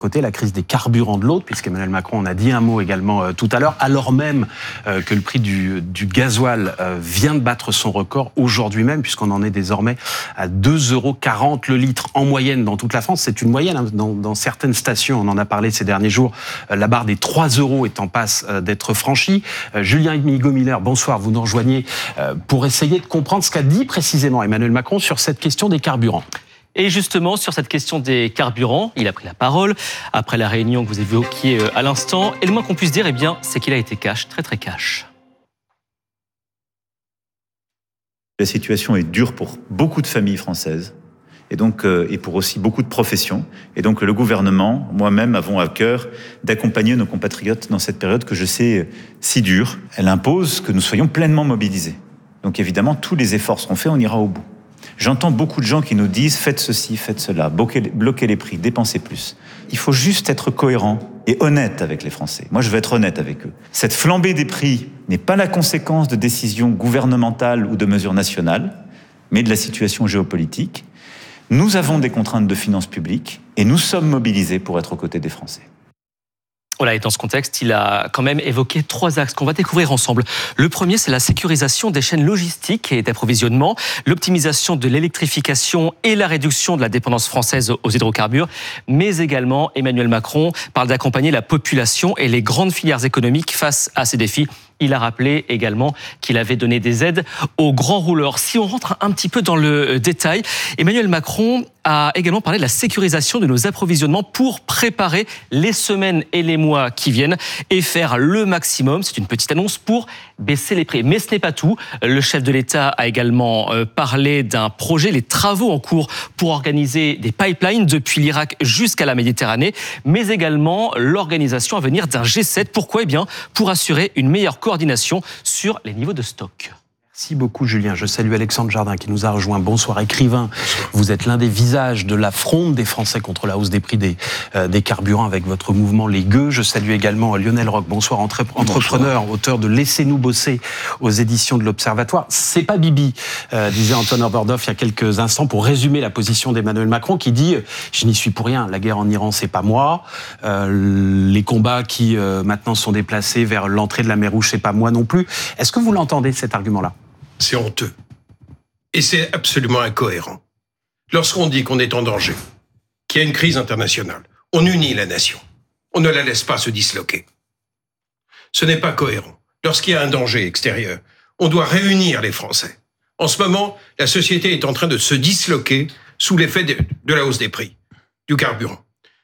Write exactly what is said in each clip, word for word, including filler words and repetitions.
côté, la crise des carburants de l'autre, puisqu'Emmanuel Macron en a dit un mot également euh, tout à l'heure, alors même euh, que le prix du, du gasoil euh, vient de battre son record aujourd'hui même, puisqu'on en est désormais à deux euros quarante le litre en moyenne dans toute la France. C'est une moyenne, hein, dans, dans certaines stations, on en a parlé ces derniers jours, euh, la barre des trois euros est en passe euh, d'être franchie. Euh, Julien Migaud-Miller, bonsoir, vous nous rejoignez euh, pour essayer de comprendre ce qu'a dit précisément Emmanuel Macron sur cette question des carburants. Et justement, sur cette question des carburants, il a pris la parole après la réunion que vous évoquiez à l'instant. Et le moins qu'on puisse dire, eh bien, c'est qu'il a été cash, très très cash. La situation est dure pour beaucoup de familles françaises et, donc, euh, et pour aussi beaucoup de professions. Et donc le gouvernement, moi-même, avons à cœur d'accompagner nos compatriotes dans cette période que je sais si dure. Elle impose que nous soyons pleinement mobilisés. Donc évidemment, tous les efforts seront faits, on ira au bout. J'entends beaucoup de gens qui nous disent « faites ceci, faites cela, bloquez, bloquez les prix, dépensez plus ». Il faut juste être cohérent et honnête avec les Français. Moi, je veux être honnête avec eux. Cette flambée des prix n'est pas la conséquence de décisions gouvernementales ou de mesures nationales, mais de la situation géopolitique. Nous avons des contraintes de finances publiques et nous sommes mobilisés pour être aux côtés des Français. Voilà, et dans ce contexte, il a quand même évoqué trois axes qu'on va découvrir ensemble. Le premier, c'est la sécurisation des chaînes logistiques et d'approvisionnement, l'optimisation de l'électrification et la réduction de la dépendance française aux hydrocarbures, mais également, Emmanuel Macron parle d'accompagner la population et les grandes filières économiques face à ces défis. Il a rappelé également qu'il avait donné des aides aux grands rouleurs. Si on rentre un petit peu dans le détail, Emmanuel Macron a également parlé de la sécurisation de nos approvisionnements pour préparer les semaines et les mois qui viennent et faire le maximum, c'est une petite annonce, pour baisser les prix. Mais ce n'est pas tout. Le chef de l'État a également parlé d'un projet, les travaux en cours pour organiser des pipelines depuis l'Irak jusqu'à la Méditerranée, mais également l'organisation à venir d'un G sept. Pourquoi ? Eh bien, pour assurer une meilleure coordination sur les niveaux de stock. Merci beaucoup Julien. Je salue Alexandre Jardin qui nous a rejoint. Bonsoir écrivain. Bonsoir. Vous êtes l'un des visages de la fronde des Français contre la hausse des prix des, euh, des carburants avec votre mouvement Les Gueux. Je salue également Lionel Roch. Bonsoir, entre, entrepreneur, Bonsoir. Auteur de Laissez-nous bosser aux éditions de l'Observatoire. C'est pas Bibi, euh, disait Anton Oberdorf il y a quelques instants pour résumer la position d'Emmanuel Macron qui dit « Je n'y suis pour rien, la guerre en Iran c'est pas moi, euh, les combats qui euh, maintenant sont déplacés vers l'entrée de la mer Rouge c'est pas moi non plus ». Est-ce que vous l'entendez cet argument-là ? C'est honteux. Et c'est absolument incohérent. Lorsqu'on dit qu'on est en danger, qu'il y a une crise internationale, on unit la nation. On ne la laisse pas se disloquer. Ce n'est pas cohérent. Lorsqu'il y a un danger extérieur, on doit réunir les Français. En ce moment, la société est en train de se disloquer sous l'effet de, de la hausse des prix, du carburant.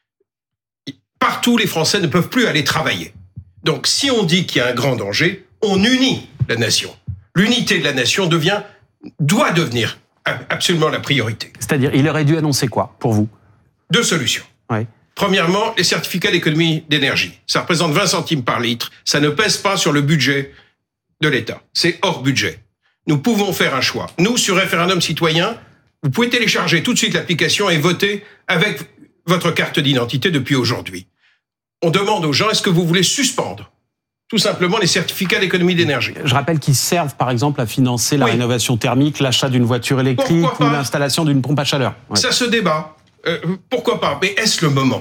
Partout, les Français ne peuvent plus aller travailler. Donc, si on dit qu'il y a un grand danger, on unit la nation. L'unité de la nation devient, doit devenir absolument la priorité. C'est-à-dire, il aurait dû annoncer quoi, pour vous ? Deux solutions. Oui. Premièrement, les certificats d'économie d'énergie. Ça représente vingt centimes par litre. Ça ne pèse pas sur le budget de l'État. C'est hors budget. Nous pouvons faire un choix. Nous, sur référendum citoyen, vous pouvez télécharger tout de suite l'application et voter avec votre carte d'identité depuis aujourd'hui. On demande aux gens, est-ce que vous voulez suspendre tout simplement les certificats d'économie d'énergie. Je rappelle qu'ils servent par exemple à financer la oui. rénovation thermique, l'achat d'une voiture électrique ou l'installation d'une pompe à chaleur. Ouais. Ça se débat. Euh, pourquoi pas ? Mais est-ce le moment ?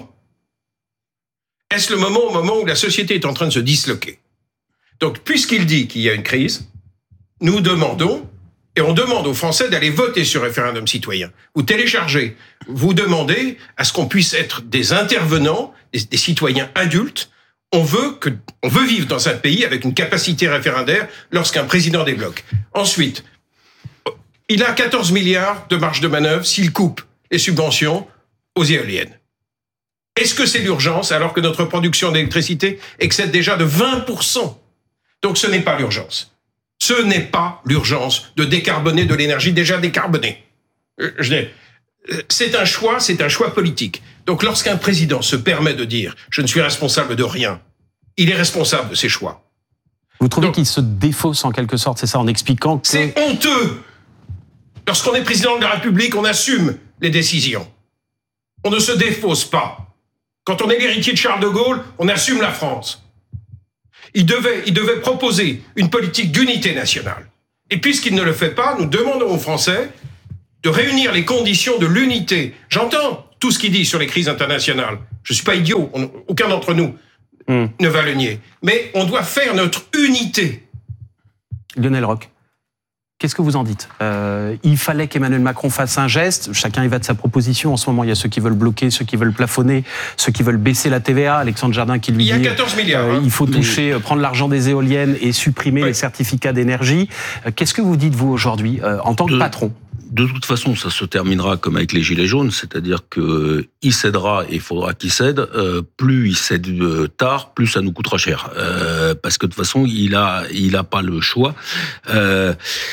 Est-ce le moment au moment où la société est en train de se disloquer ? Donc, puisqu'il dit qu'il y a une crise, nous demandons, et on demande aux Français d'aller voter sur référendum citoyen. Vous téléchargez, vous demandez à ce qu'on puisse être des intervenants, des, des citoyens adultes. On veut que, on veut vivre dans un pays avec une capacité référendaire lorsqu'un président débloque. Ensuite, il a quatorze milliards de marge de manœuvre s'il coupe les subventions aux éoliennes. Est-ce que c'est l'urgence alors que notre production d'électricité excède déjà de vingt pour cent ? Donc ce n'est pas l'urgence. Ce n'est pas l'urgence de décarboner de l'énergie déjà décarbonée. C'est un choix, c'est un choix politique. Donc lorsqu'un président se permet de dire « je ne suis responsable de rien », il est responsable de ses choix. Vous trouvez Donc, qu'il se défausse en quelque sorte, c'est ça, en expliquant que... C'est honteux. Lorsqu'on est président de la République, on assume les décisions. On ne se défausse pas. Quand on est l'héritier de Charles de Gaulle, on assume la France. Il devait, il devait proposer une politique d'unité nationale. Et puisqu'il ne le fait pas, nous demandons aux Français de réunir les conditions de l'unité. J'entends tout ce qu'il dit sur les crises internationales. Je suis pas idiot, on, aucun d'entre nous mm. ne va le nier. Mais on doit faire notre unité. Lionel Roch, qu'est-ce que vous en dites ? euh, Il fallait qu'Emmanuel Macron fasse un geste. Chacun y va de sa proposition. En ce moment, il y a ceux qui veulent bloquer, ceux qui veulent plafonner, ceux qui veulent baisser la T V A. Alexandre Jardin qui lui dit... Il y a quatorze milliards. Euh, hein. Il faut toucher, Mais... prendre l'argent des éoliennes et supprimer oui. les certificats d'énergie. Euh, qu'est-ce que vous dites, vous, aujourd'hui, euh, en tant que de... patron ? De toute façon, ça se terminera comme avec les Gilets jaunes, c'est-à-dire que il cédera et il faudra qu'il cède. Euh, plus il cède tard, plus ça nous coûtera cher. Euh, parce que de toute façon, il a, il a pas le choix. Euh,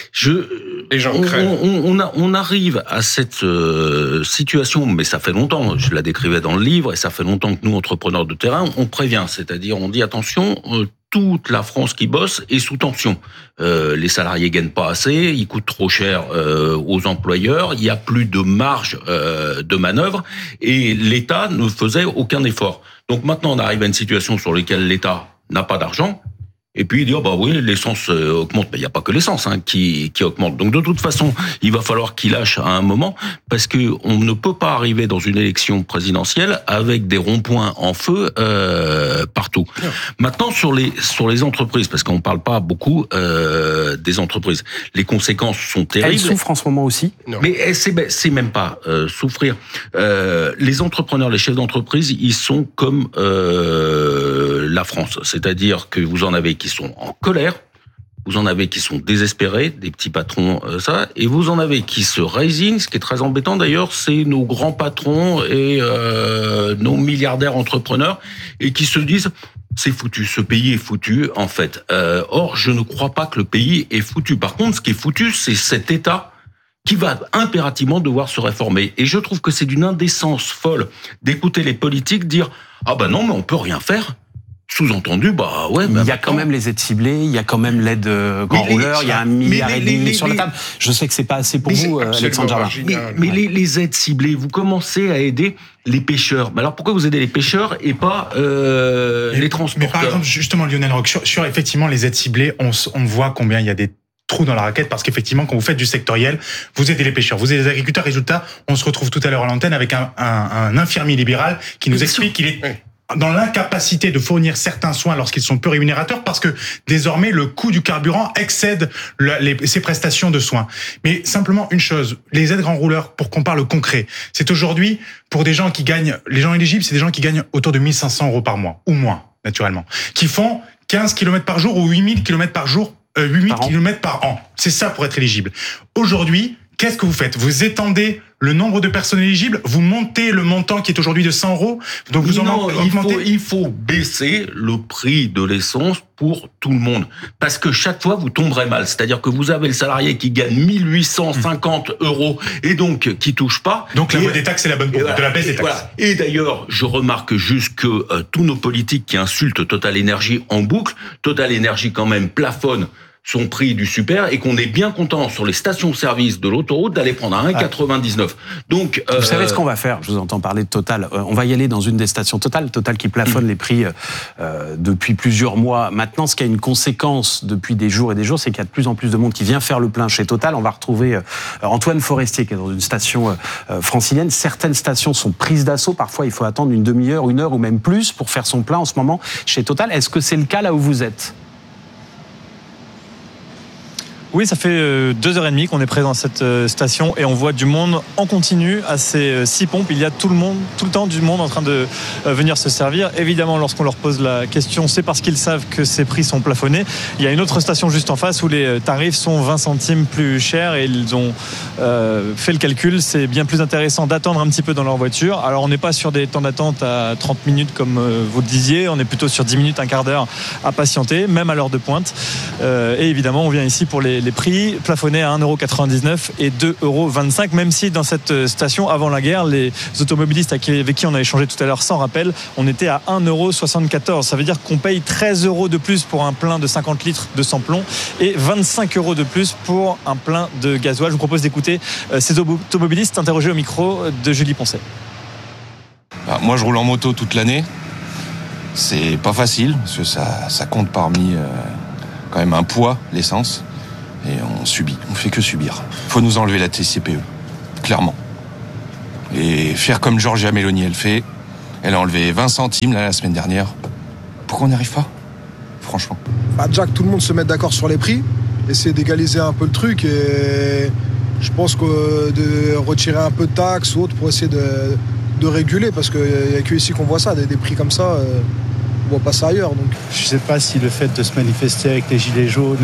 je, les gens on, crèvent. On, on, a, on arrive à cette euh, situation, mais ça fait longtemps. Je la décrivais dans le livre et ça fait longtemps que nous, entrepreneurs de terrain, on prévient. C'est-à-dire, on dit attention. Euh, Toute la France qui bosse est sous tension. Euh, les salariés gagnent pas assez, ils coûtent trop cher euh, aux employeurs, il y a plus de marge euh, de manœuvre et l'État ne faisait aucun effort. Donc maintenant, on arrive à une situation sur laquelle l'État n'a pas d'argent. Et puis il dit oh bah oui l'essence augmente, mais il n'y a pas que l'essence hein, qui qui augmente. Donc de toute façon il va falloir qu'il lâche à un moment parce que on ne peut pas arriver dans une élection présidentielle avec des ronds-points en feu euh, partout. Non. Maintenant sur les sur les entreprises parce qu'on parle pas beaucoup euh, des entreprises. Les conséquences sont terribles. Elles souffrent en ce moment aussi. Non. Mais c'est c'est même pas euh, souffrir. Euh, les entrepreneurs, les chefs d'entreprise, ils sont comme euh, la France, c'est-à-dire que vous en avez qui sont en colère, vous en avez qui sont désespérés, des petits patrons, euh, ça, et vous en avez qui se résignent. Ce qui est très embêtant d'ailleurs, c'est nos grands patrons et euh, nos milliardaires entrepreneurs, et qui se disent c'est foutu, ce pays est foutu en fait. Euh, or, je ne crois pas que le pays est foutu. Par contre, ce qui est foutu, c'est cet État qui va impérativement devoir se réformer. Et je trouve que c'est d'une indécence folle d'écouter les politiques dire ah ben non, mais on peut rien faire. Sous-entendu, bah ouais. Bah il y a quand même les aides ciblées, il y a quand même l'aide euh, grand rouleur, il y a un milliard et demi sur la table. Je sais que c'est pas assez pour vous, Alexandre Jardin. Mais, mais les, les aides ciblées, vous commencez à aider les pêcheurs. Mais alors pourquoi vous aidez les pêcheurs et pas euh, mais, les transporteurs ? Mais par exemple, justement, Lionel Roch, sur, sur effectivement les aides ciblées, on, on voit combien il y a des trous dans la raquette parce qu'effectivement, quand vous faites du sectoriel, vous aidez les pêcheurs, vous aidez les agriculteurs. Résultat, on se retrouve tout à l'heure à l'antenne avec un, un, un infirmier libéral qui nous explique qu'il est oui. dans l'incapacité de fournir certains soins lorsqu'ils sont peu rémunérateurs parce que désormais le coût du carburant excède le, les, ses prestations de soins. Mais simplement une chose, les aides grands rouleurs, pour qu'on parle concret, c'est aujourd'hui pour des gens qui gagnent, les gens éligibles, c'est des gens qui gagnent autour de mille cinq cents euros par mois ou moins, naturellement, qui font quinze kilomètres par jour ou huit mille kilomètres par jour, euh, huit mille kilomètres par an. C'est ça pour être éligible. Aujourd'hui, qu'est-ce que vous faites ? Vous étendez le nombre de personnes éligibles, vous montez le montant qui est aujourd'hui de cent euros, donc vous non, en il faut, il faut baisser le prix de l'essence pour tout le monde. Parce que chaque fois, vous tomberez mal. C'est-à-dire que vous avez le salarié qui gagne mille huit cent cinquante euros et donc qui touche pas. Donc la voie des taxes, c'est la bonne pour voilà, de la baisse des taxes. Voilà. Et d'ailleurs, je remarque juste que euh, tous nos politiques qui insultent Total Énergie en boucle, Total Énergie quand même plafonne son prix du super et qu'on est bien content sur les stations-service de l'autoroute d'aller prendre à un virgule quatre-vingt-dix-neuf. Donc, vous euh... savez ce qu'on va faire ? Je vous entends parler de Total. Euh, on va y aller dans une des stations Total, Total qui plafonne mmh. les prix euh, depuis plusieurs mois. Maintenant, ce qui a une conséquence depuis des jours et des jours, c'est qu'il y a de plus en plus de monde qui vient faire le plein chez Total. On va retrouver euh, Antoine Forestier qui est dans une station euh, francilienne. Certaines stations sont prises d'assaut. Parfois, il faut attendre une demi-heure, une heure ou même plus pour faire son plein en ce moment chez Total. Est-ce que c'est le cas là où vous êtes ? Oui, ça fait deux heures et demie qu'on est présent à cette station et on voit du monde en continu à ces six pompes. Il y a tout le monde, tout le temps du monde en train de venir se servir. Évidemment, lorsqu'on leur pose la question, c'est parce qu'ils savent que ces prix sont plafonnés. Il y a une autre station juste en face où les tarifs sont vingt centimes plus chers et ils ont euh, fait le calcul. C'est bien plus intéressant d'attendre un petit peu dans leur voiture. Alors, on n'est pas sur des temps d'attente à trente minutes comme vous le disiez. On est plutôt sur dix minutes, un quart d'heure à patienter, même à l'heure de pointe. Euh, et évidemment, on vient ici pour les les prix plafonnés à un euro quatre-vingt-dix-neuf et deux euros vingt-cinq, même si dans cette station, avant la guerre, les automobilistes avec qui on a échangé tout à l'heure sans rappel, on était à un euro soixante-quatorze. Ça veut dire qu'on paye treize euros de plus pour un plein de cinquante litres de sans-plomb et vingt-cinq euros de plus pour un plein de gasoil. Je vous propose d'écouter ces automobilistes interrogés au micro de Julie Poncet. Bah, moi, je roule en moto toute l'année. C'est pas facile, parce que ça, ça compte parmi euh, quand même un poids, l'essence. Et on subit, on fait que subir. Il faut nous enlever la T I C P E, clairement. et faire comme Giorgia Meloni, elle fait. Elle a enlevé vingt centimes là, la semaine dernière. Pourquoi on n'y arrive pas ? Franchement. Bah, déjà que tout le monde se mette d'accord sur les prix, essayer d'égaliser un peu le truc et je pense que de retirer un peu de taxes ou autre pour essayer de, de réguler parce qu'il n'y a que ici qu'on voit ça, des, des prix comme ça, euh, on voit pas ça ailleurs. Donc. Je ne sais pas si le fait de se manifester avec les gilets jaunes,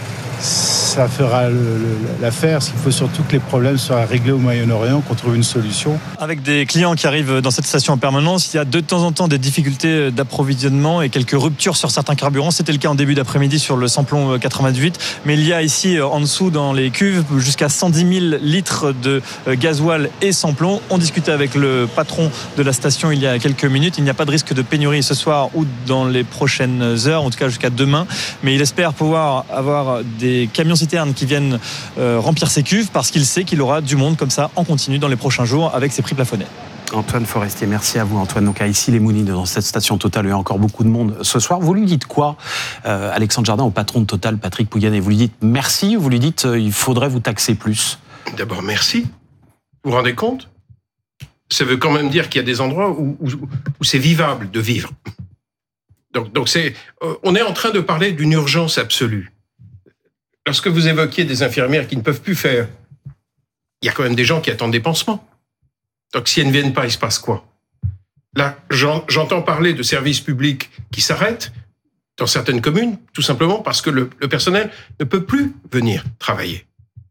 ça fera le, le, l'affaire. Il faut surtout que les problèmes soient réglés au Moyen-Orient, qu'on trouve une solution. Avec des clients qui arrivent dans cette station en permanence, il y a de temps en temps des difficultés d'approvisionnement et quelques ruptures sur certains carburants. C'était le cas en début d'après-midi sur le samplon quatre-vingt-dix-huit. Mais il y a ici en dessous dans les cuves jusqu'à cent dix mille litres de gasoil et samplon. On discutait avec le patron de la station il y a quelques minutes. Il n'y a pas de risque de pénurie ce soir ou dans les prochaines heures, en tout cas jusqu'à demain. Mais il espère pouvoir avoir des des camions-citernes qui viennent euh, remplir ses cuves parce qu'il sait qu'il aura du monde comme ça en continu dans les prochains jours avec ses prix plafonnés. Antoine Forestier, merci à vous Antoine. Donc à ici les Mounies, dans cette station Total, il y a encore beaucoup de monde ce soir. Vous lui dites quoi, euh, Alexandre Jardin, au patron de Total, Patrick Pouyanné? Vous lui dites merci ou vous lui dites euh, il faudrait vous taxer plus? D'abord merci. Vous vous rendez compte? Ça veut quand même dire qu'il y a des endroits où, où, où c'est vivable de vivre. Donc, donc c'est, euh, on est en train de parler d'une urgence absolue. Lorsque vous évoquiez des infirmières qui ne peuvent plus faire, il y a quand même des gens qui attendent des pansements. Donc si elles ne viennent pas, il se passe quoi? Là, j'entends parler de services publics qui s'arrêtent dans certaines communes, tout simplement parce que le, le personnel ne peut plus venir travailler.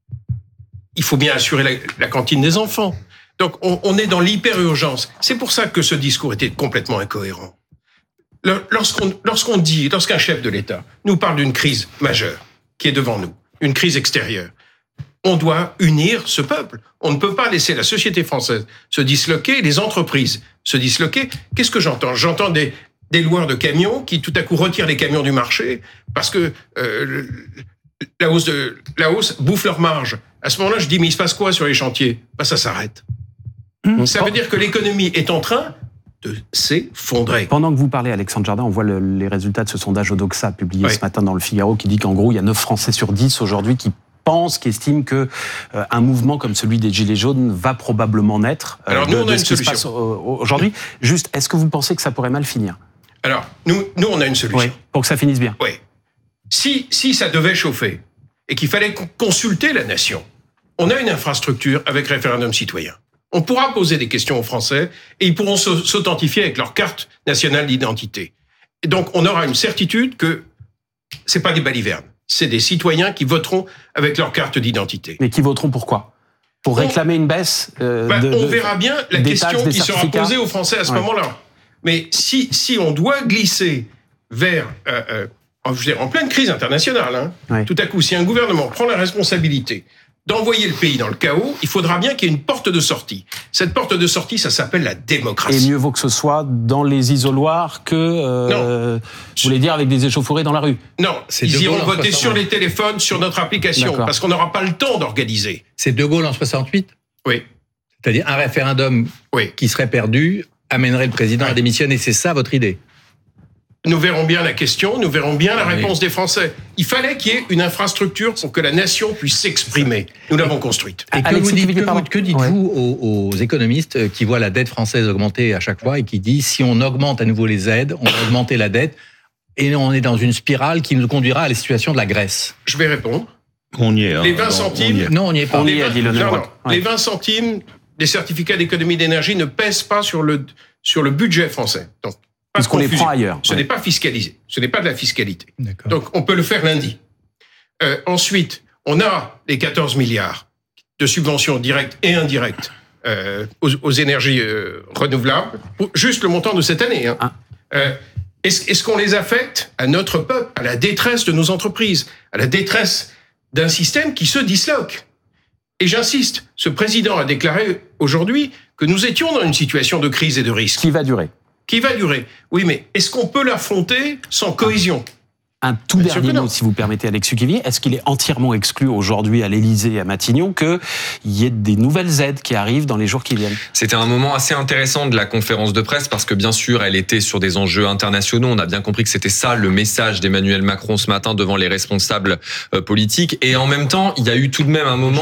Il faut bien assurer la, la cantine des enfants. Donc on, on est dans l'hyper-urgence. C'est pour ça que ce discours était complètement incohérent. Lorsqu'on, lorsqu'on dit, lorsqu'un chef de l'État nous parle d'une crise majeure qui est devant nous, une crise extérieure, on doit unir ce peuple. On ne peut pas laisser la société française se disloquer, les entreprises se disloquer. Qu'est-ce que j'entends? J'entends des, des loueurs de camions qui tout à coup retirent les camions du marché parce que euh, la hausse de, la hausse bouffe leur marge. À ce moment-là, je dis, mais il se passe quoi sur les chantiers? Ben, ça s'arrête. Mmh. Ça veut dire que l'économie est en train de s'effondrer. Pendant que vous parlez, Alexandre Jardin, on voit le, les résultats de ce sondage Odoxa publié oui. ce matin dans le Figaro qui dit qu'en gros, il y a neuf Français sur dix aujourd'hui qui pensent, qui estiment que euh, un mouvement comme celui des Gilets jaunes va probablement naître. Euh, Alors nous, de, on a de une ce qui solution. se passe aujourd'hui. Juste, est-ce que vous pensez que ça pourrait mal finir? Alors, nous, nous, on a une solution. Oui, pour que ça finisse bien. Oui. Si, si ça devait chauffer et qu'il fallait consulter la nation, on a une infrastructure avec référendum citoyen. On pourra poser des questions aux Français et ils pourront s'authentifier avec leur carte nationale d'identité. Et donc, on aura une certitude que c'est pas des balivernes. C'est des citoyens qui voteront avec leur carte d'identité. Mais qui voteront pourquoi? Pour réclamer on, une baisse euh, bah, de, On verra bien la question taxes, qui sera posée aux Français à ce ouais. moment-là. Mais si, si on doit glisser vers... Euh, euh, je veux dire, en pleine crise internationale, hein, ouais. tout à coup, si un gouvernement prend la responsabilité d'envoyer le pays dans le chaos, il faudra bien qu'il y ait une porte de sortie. Cette porte de sortie, ça s'appelle la démocratie. Et mieux vaut que ce soit dans les isoloirs que, euh, vous voulez dire, avec des échauffourées dans la rue? Non, c'est ils de iront Gaulle voter sur les téléphones, sur notre application, D'accord. parce qu'on n'aura pas le temps d'organiser. C'est De Gaulle en soixante-huit? Oui. C'est-à-dire un référendum oui. qui serait perdu amènerait le président oui. à démissionner. C'est ça votre idée? Nous verrons bien la question, nous verrons bien la réponse oui. des Français. Il fallait qu'il y ait une infrastructure pour que la nation puisse s'exprimer. Nous l'avons construite. Et que, vous dites, que, vous, que dites-vous ouais. aux, aux économistes qui voient la dette française augmenter à chaque fois et qui disent si on augmente à nouveau les aides, on va augmenter la dette et on est dans une spirale qui nous conduira à la situation de la Grèce? Je vais répondre. On y est. Hein, les vingt centimes. On y est. Non, on n'y est pas. On y est, dit le non, non. Ouais. Les vingt centimes des certificats d'économie d'énergie ne pèsent pas sur le, sur le budget français. Donc, Parce qu'on les prend ailleurs. Ce ouais. n'est pas fiscalisé. Ce n'est pas de la fiscalité. D'accord. Donc, on peut le faire lundi. Euh, ensuite, on a les quatorze milliards de subventions directes et indirectes euh, aux, aux énergies euh, renouvelables. Juste le montant de cette année. Hein. Ah. Euh, est-ce, est-ce qu'on les affecte à notre peuple, à la détresse de nos entreprises, à la détresse d'un système qui se disloque? Et j'insiste, ce président a déclaré aujourd'hui que nous étions dans une situation de crise et de risque. Qui va durer. Qui va durer. Oui, mais est-ce qu'on peut l'affronter sans cohésion? Un tout Bien dernier mot, si vous permettez, Alex Suquivier. Est-ce qu'il est entièrement exclu aujourd'hui à l'Élysée et à Matignon qu'il y ait des nouvelles aides qui arrivent dans les jours qui viennent? C'était un moment assez intéressant de la conférence de presse parce que bien sûr, elle était sur des enjeux internationaux. On a bien compris que c'était ça le message d'Emmanuel Macron ce matin devant les responsables politiques. Et en même temps, il y a eu tout de même un moment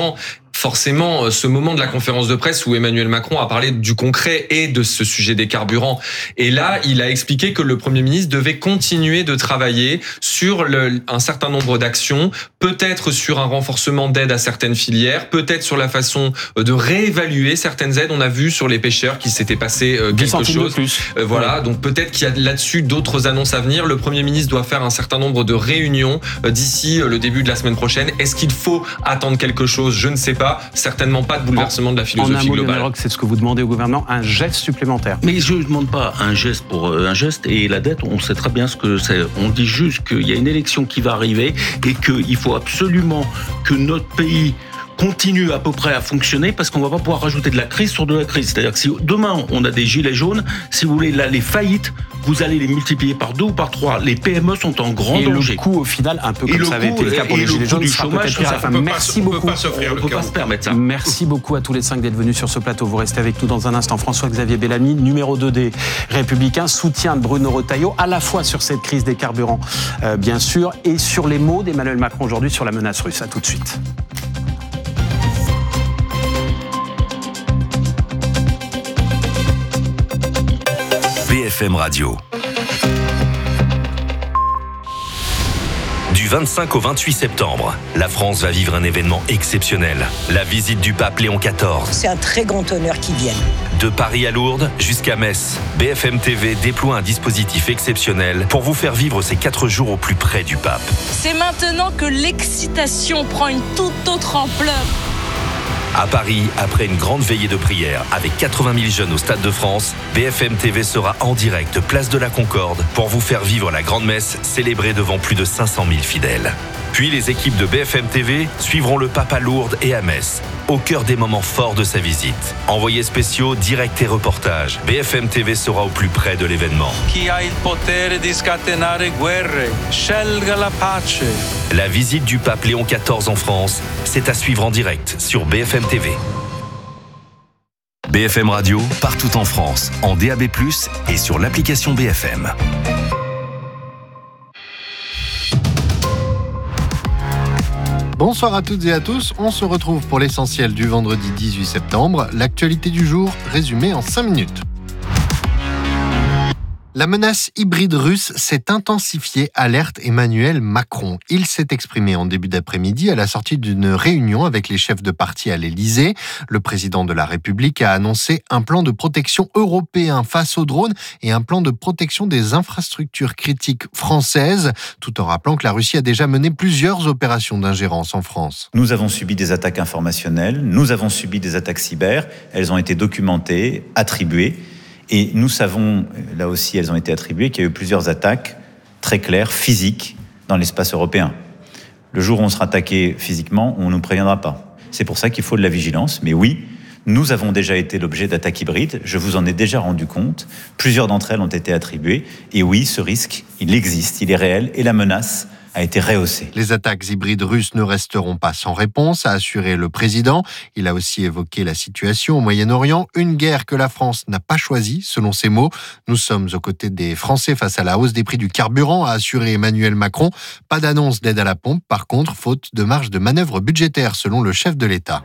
forcément ce moment de la conférence de presse où Emmanuel Macron a parlé du concret et de ce sujet des carburants. Et là, il a expliqué que le Premier ministre devait continuer de travailler sur le, un certain nombre d'actions, peut-être sur un renforcement d'aide à certaines filières, peut-être sur la façon de réévaluer certaines aides. On a vu sur les pêcheurs qu'il s'était passé quelque chose. Euh, voilà, ouais. Donc peut-être qu'il y a là-dessus d'autres annonces à venir. Le Premier ministre doit faire un certain nombre de réunions d'ici le début de la semaine prochaine. Est-ce qu'il faut attendre quelque chose ? Je ne sais pas. Certainement pas de bouleversement de la philosophie en un mot, globale. Lionel Roch, c'est ce que vous demandez au gouvernement, un geste supplémentaire. Mais je ne demande pas un geste pour un geste. Et la dette, on sait très bien ce que c'est. On dit juste qu'il y a une élection qui va arriver et qu'il faut absolument que notre pays continue à peu près à fonctionner parce qu'on ne va pas pouvoir rajouter de la crise sur de la crise. C'est-à-dire que si demain on a des gilets jaunes, si vous voulez, là, les faillites, vous allez les multiplier par deux ou par trois. Les P M E sont en grand et danger. Et le coût, au final, un peu comme ça avait été le cas pour les gilets jaunes, sera peut-être pire. Enfin, merci beaucoup. On ne peut pas se permettre ça. Merci beaucoup à tous les cinq d'être venus sur ce plateau. Vous restez avec nous dans un instant. François-Xavier Bellamy, numéro deux des Républicains, soutien de Bruno Retailleau, à la fois sur cette crise des carburants, euh, bien sûr, et sur les mots d'Emmanuel Macron aujourd'hui sur la menace russe. À tout de suite. B F M Radio. Du vingt-cinq au vingt-huit septembre, la France va vivre un événement exceptionnel. La visite du pape Léon quatorze. C'est un très grand honneur qu'il vienne. De Paris à Lourdes jusqu'à Metz, B F M T V déploie un dispositif exceptionnel pour vous faire vivre ces quatre jours au plus près du pape. C'est maintenant que l'excitation prend une toute autre ampleur. À Paris, après une grande veillée de prière avec quatre-vingt mille jeunes au Stade de France, B F M T V sera en direct place de la Concorde pour vous faire vivre la grande messe célébrée devant plus de cinq cent mille fidèles. Puis les équipes de B F M T V suivront le pape à Lourdes et à Metz, au cœur des moments forts de sa visite. Envoyés spéciaux, direct et reportages, B F M T V sera au plus près de l'événement. Chi ha il potere di scatenare guerre, scelga la pace. La visite du pape Léon quatorze en France, c'est à suivre en direct sur B F M T V. B F M Radio, partout en France, en D A B plus, et sur l'application B F M. Bonsoir à toutes et à tous, on se retrouve pour l'essentiel du vendredi dix-huit septembre, l'actualité du jour résumée en cinq minutes. La menace hybride russe s'est intensifiée, alerte Emmanuel Macron. Il s'est exprimé en début d'après-midi à la sortie d'une réunion avec les chefs de parti à l'Élysée. Le président de la République a annoncé un plan de protection européen face aux drones et un plan de protection des infrastructures critiques françaises, tout en rappelant que la Russie a déjà mené plusieurs opérations d'ingérence en France. Nous avons subi des attaques informationnelles, nous avons subi des attaques cyber, elles ont été documentées, attribuées. Et nous savons, là aussi elles ont été attribuées, qu'il y a eu plusieurs attaques très claires, physiques, dans l'espace européen. Le jour où on sera attaqué physiquement, on ne nous préviendra pas. C'est pour ça qu'il faut de la vigilance. Mais oui, nous avons déjà été l'objet d'attaques hybrides. Je vous en ai déjà rendu compte. Plusieurs d'entre elles ont été attribuées. Et oui, ce risque, il existe, il est réel. Et la menace a été rehaussée. Les attaques hybrides russes ne resteront pas sans réponse, a assuré le président. Il a aussi évoqué la situation au Moyen-Orient, une guerre que la France n'a pas choisie, selon ses mots. Nous sommes aux côtés des Français face à la hausse des prix du carburant, a assuré Emmanuel Macron. Pas d'annonce d'aide à la pompe, par contre, faute de marge de manœuvre budgétaire, selon le chef de l'État.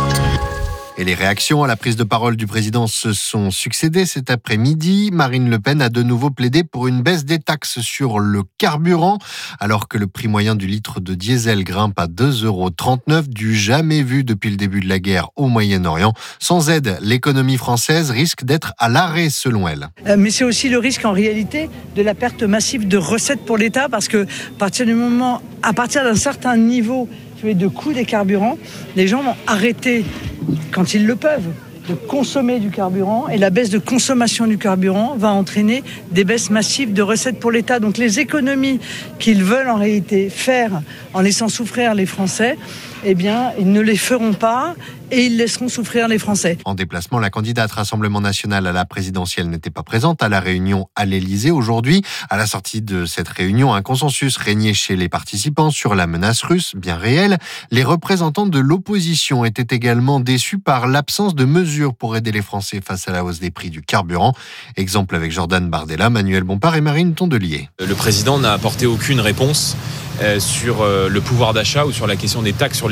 Et les réactions à la prise de parole du président se sont succédées cet après-midi. Marine Le Pen a de nouveau plaidé pour une baisse des taxes sur le carburant, alors que le prix moyen du litre de diesel grimpe à deux euros trente-neuf, du jamais vu depuis le début de la guerre au Moyen-Orient. Sans aide, l'économie française risque d'être à l'arrêt, selon elle. Mais c'est aussi le risque, en réalité, de la perte massive de recettes pour l'État, parce que à partir du moment, à partir d'un certain niveau de coût des carburants, les gens vont arrêter, quand ils le peuvent, de consommer du carburant, et la baisse de consommation du carburant va entraîner des baisses massives de recettes pour l'État. Donc les économies qu'ils veulent en réalité faire en laissant souffrir les Français, eh bien, ils ne les feront pas et ils laisseront souffrir les Français. En déplacement, la candidate Rassemblement National à la présidentielle n'était pas présente à la réunion à l'Élysée aujourd'hui. À la sortie de cette réunion, un consensus régnait chez les participants sur la menace russe, bien réelle. Les représentants de l'opposition étaient également déçus par l'absence de mesures pour aider les Français face à la hausse des prix du carburant. Exemple avec Jordan Bardella, Manuel Bompard et Marine Tondelier. Le président n'a apporté aucune réponse euh, sur euh, le pouvoir d'achat ou sur la question des taxes sur les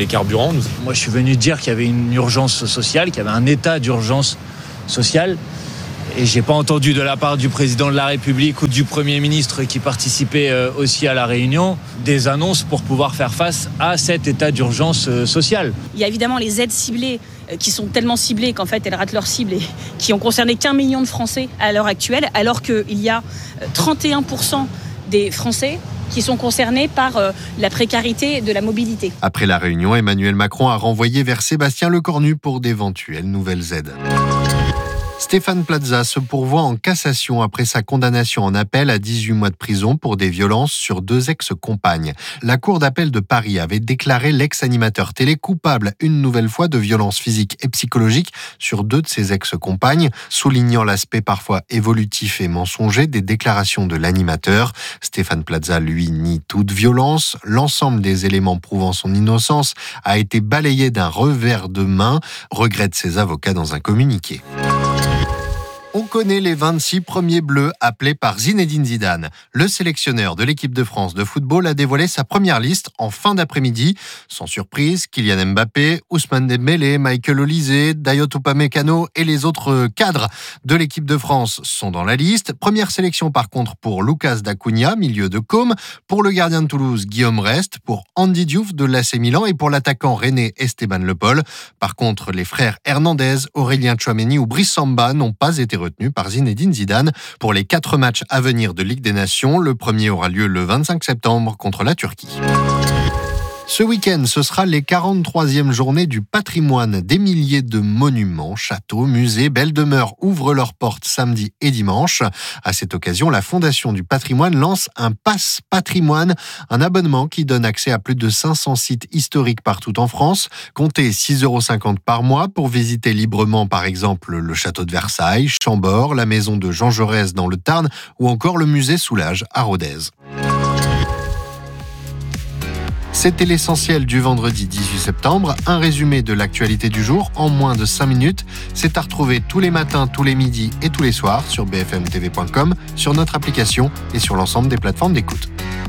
les carburants. Moi, je suis venu dire qu'il y avait une urgence sociale, qu'il y avait un état d'urgence sociale. Et j'ai pas entendu de la part du président de la République ou du Premier ministre qui participait aussi à la réunion des annonces pour pouvoir faire face à cet état d'urgence sociale. Il y a évidemment les aides ciblées qui sont tellement ciblées qu'en fait elles ratent leur cible et qui ont concerné qu'un million de Français à l'heure actuelle, alors qu'il y a trente et un pour cent des Français qui sont concernés par la précarité de la mobilité. Après la réunion, Emmanuel Macron a renvoyé vers Sébastien Lecornu pour d'éventuelles nouvelles aides. Stéphane Plaza se pourvoit en cassation après sa condamnation en appel à dix-huit mois de prison pour des violences sur deux ex-compagnes. La Cour d'appel de Paris avait déclaré l'ex-animateur télé coupable une nouvelle fois de violences physiques et psychologiques sur deux de ses ex-compagnes, soulignant l'aspect parfois évolutif et mensonger des déclarations de l'animateur. Stéphane Plaza, lui, nie toute violence. L'ensemble des éléments prouvant son innocence a été balayé d'un revers de main, regrettent ses avocats dans un communiqué. On connaît les vingt-six premiers bleus appelés par Zinedine Zidane. Le sélectionneur de l'équipe de France de football a dévoilé sa première liste en fin d'après-midi. Sans surprise, Kylian Mbappé, Ousmane Dembélé, Michael Olise, Dayot Upamecano et les autres cadres de l'équipe de France sont dans la liste. Première sélection par contre pour Lucas Dacunia, milieu de Côme, pour le gardien de Toulouse Guillaume Rest, pour Andy Diouf de l'A C Milan et pour l'attaquant rennais Esteban Le Pol. Par contre, les frères Hernandez, Aurélien Tchouaméni ou Brice Samba n'ont pas été retenu par Zinedine Zidane pour les quatre matchs à venir de Ligue des Nations. Le premier aura lieu le vingt-cinq septembre contre la Turquie. Ce week-end, ce sera les quarante-troisième journées du patrimoine. Des milliers de monuments, châteaux, musées, belles demeures ouvrent leurs portes samedi et dimanche. À cette occasion, la Fondation du patrimoine lance un pass patrimoine, un abonnement qui donne accès à plus de cinq cents sites historiques partout en France. Comptez six euros cinquante par mois pour visiter librement, par exemple, le château de Versailles, Chambord, la maison de Jean Jaurès dans le Tarn ou encore le musée Soulages à Rodez. C'était l'essentiel du vendredi dix-huit septembre. Un résumé de l'actualité du jour en moins de cinq minutes. C'est à retrouver tous les matins, tous les midis et tous les soirs sur b f m t v point com, sur notre application et sur l'ensemble des plateformes d'écoute.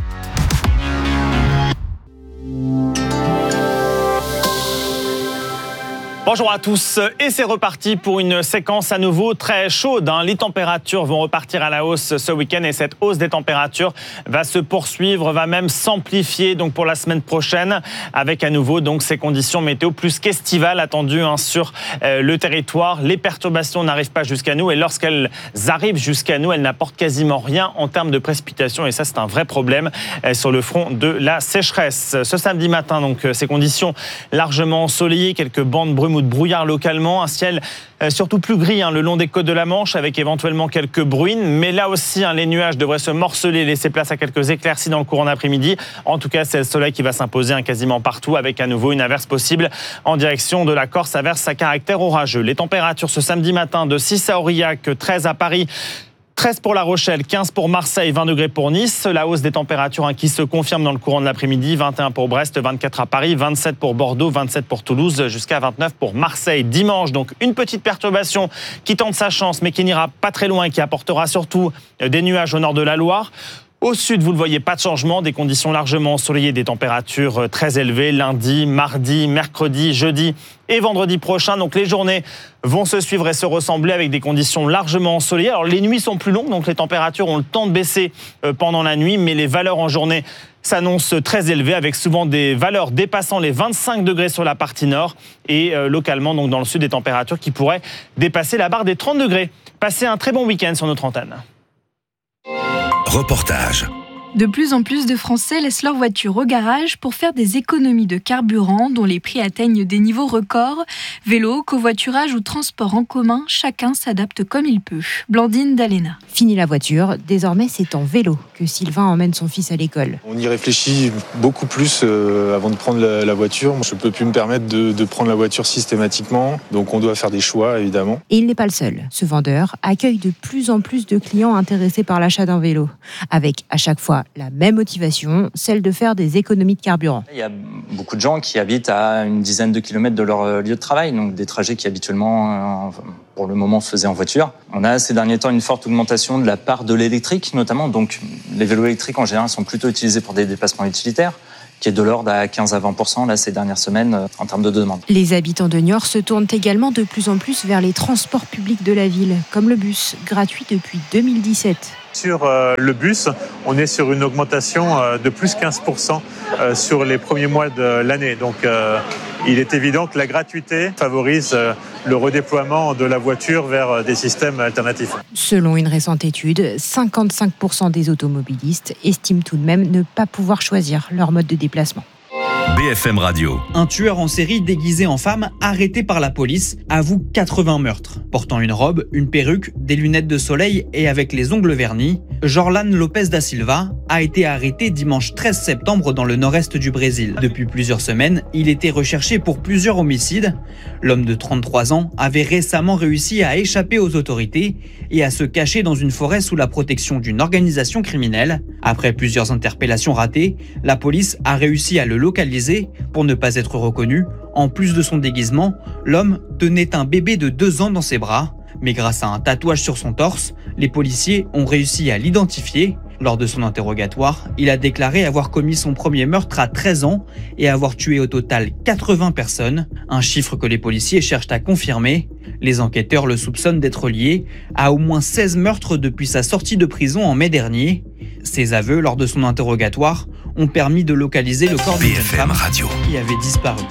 Bonjour à tous, et c'est reparti pour une séquence à nouveau très chaude. Les températures vont repartir à la hausse ce week-end et cette hausse des températures va se poursuivre, va même s'amplifier donc pour la semaine prochaine, avec à nouveau donc ces conditions météo plus qu'estivales attendues hein, sur euh, le territoire. Les perturbations n'arrivent pas jusqu'à nous et lorsqu'elles arrivent jusqu'à nous, elles n'apportent quasiment rien en termes de précipitations et ça c'est un vrai problème euh, sur le front de la sécheresse. Ce samedi matin, donc ces conditions largement ensoleillées, quelques bandes brumes ou de brouillard localement, un ciel euh, surtout plus gris hein, le long des côtes de la Manche avec éventuellement quelques bruines, mais là aussi hein, les nuages devraient se morceler, laisser place à quelques éclaircies dans le courant d'après-midi. En tout cas, c'est le soleil qui va s'imposer hein, quasiment partout avec à nouveau une averse possible en direction de la Corse, averse à caractère orageux. Les températures ce samedi matin de six à Aurillac, treize à Paris, treize pour La Rochelle, quinze pour Marseille, vingt degrés pour Nice. La hausse des températures hein, qui se confirme dans le courant de l'après-midi. vingt et un pour Brest, vingt-quatre à Paris, vingt-sept pour Bordeaux, vingt-sept pour Toulouse, jusqu'à vingt-neuf pour Marseille. Dimanche, donc une petite perturbation qui tente sa chance, mais qui n'ira pas très loin et qui apportera surtout des nuages au nord de la Loire. Au sud, vous le voyez, pas de changement, des conditions largement ensoleillées, des températures très élevées lundi, mardi, mercredi, jeudi et vendredi prochain. Donc les journées vont se suivre et se ressembler avec des conditions largement ensoleillées. Alors les nuits sont plus longues, donc les températures ont le temps de baisser pendant la nuit, mais les valeurs en journée s'annoncent très élevées avec souvent des valeurs dépassant les vingt-cinq degrés sur la partie nord et euh, localement donc dans le sud des températures qui pourraient dépasser la barre des trente degrés. Passez un très bon week-end sur notre antenne. Reportage. De plus en plus de Français laissent leur voiture au garage pour faire des économies de carburant dont les prix atteignent des niveaux records. Vélo, covoiturage ou transport en commun, chacun s'adapte comme il peut. Blandine Dalena. Fini la voiture, désormais c'est en vélo que Sylvain emmène son fils à l'école. On y réfléchit beaucoup plus euh, avant de prendre la, la voiture. Je ne peux plus me permettre de, de prendre la voiture systématiquement, donc on doit faire des choix évidemment. Et il n'est pas le seul. Ce vendeur accueille de plus en plus de clients intéressés par l'achat d'un vélo, avec à chaque fois la même motivation, celle de faire des économies de carburant. Il y a beaucoup de gens qui habitent à une dizaine de kilomètres de leur lieu de travail, donc des trajets qui habituellement, pour le moment, faisaient en voiture. On a ces derniers temps une forte augmentation de la part de l'électrique, notamment. Donc les vélos électriques en général sont plutôt utilisés pour des déplacements utilitaires, qui est de l'ordre à quinze à vingt pour cent là, ces dernières semaines euh, en termes de demande. Les habitants de Niort se tournent également de plus en plus vers les transports publics de la ville, comme le bus, gratuit depuis deux mille dix-sept. Sur euh, le bus, on est sur une augmentation euh, de plus quinze pour cent euh, sur les premiers mois de l'année. Donc euh, il est évident que la gratuité favorise euh, le redéploiement de la voiture vers euh, des systèmes alternatifs. Selon une récente étude, cinquante-cinq pour cent des automobilistes estiment tout de même ne pas pouvoir choisir leur mode de déplacement. B F M Radio. Un tueur en série déguisé en femme, arrêté par la police, avoue quatre-vingts meurtres. Portant une robe, une perruque, des lunettes de soleil et avec les ongles vernis, Jorlan Lopes da Silva a été arrêté dimanche treize septembre dans le nord-est du Brésil. Depuis plusieurs semaines, il était recherché pour plusieurs homicides. L'homme de trente-trois ans avait récemment réussi à échapper aux autorités et à se cacher dans une forêt sous la protection d'une organisation criminelle. Après plusieurs interpellations ratées, la police a réussi à le localiser pour ne pas être reconnu. En plus de son déguisement, l'homme tenait un bébé de deux ans dans ses bras. Mais grâce à un tatouage sur son torse, les policiers ont réussi à l'identifier. Lors de son interrogatoire, il a déclaré avoir commis son premier meurtre à treize ans et avoir tué au total quatre-vingts personnes, un chiffre que les policiers cherchent à confirmer. Les enquêteurs le soupçonnent d'être lié à au moins seize meurtres depuis sa sortie de prison en mai dernier. Ses aveux lors de son interrogatoire ont permis de localiser le corps d'une jeune femme Radio. qui avait disparu.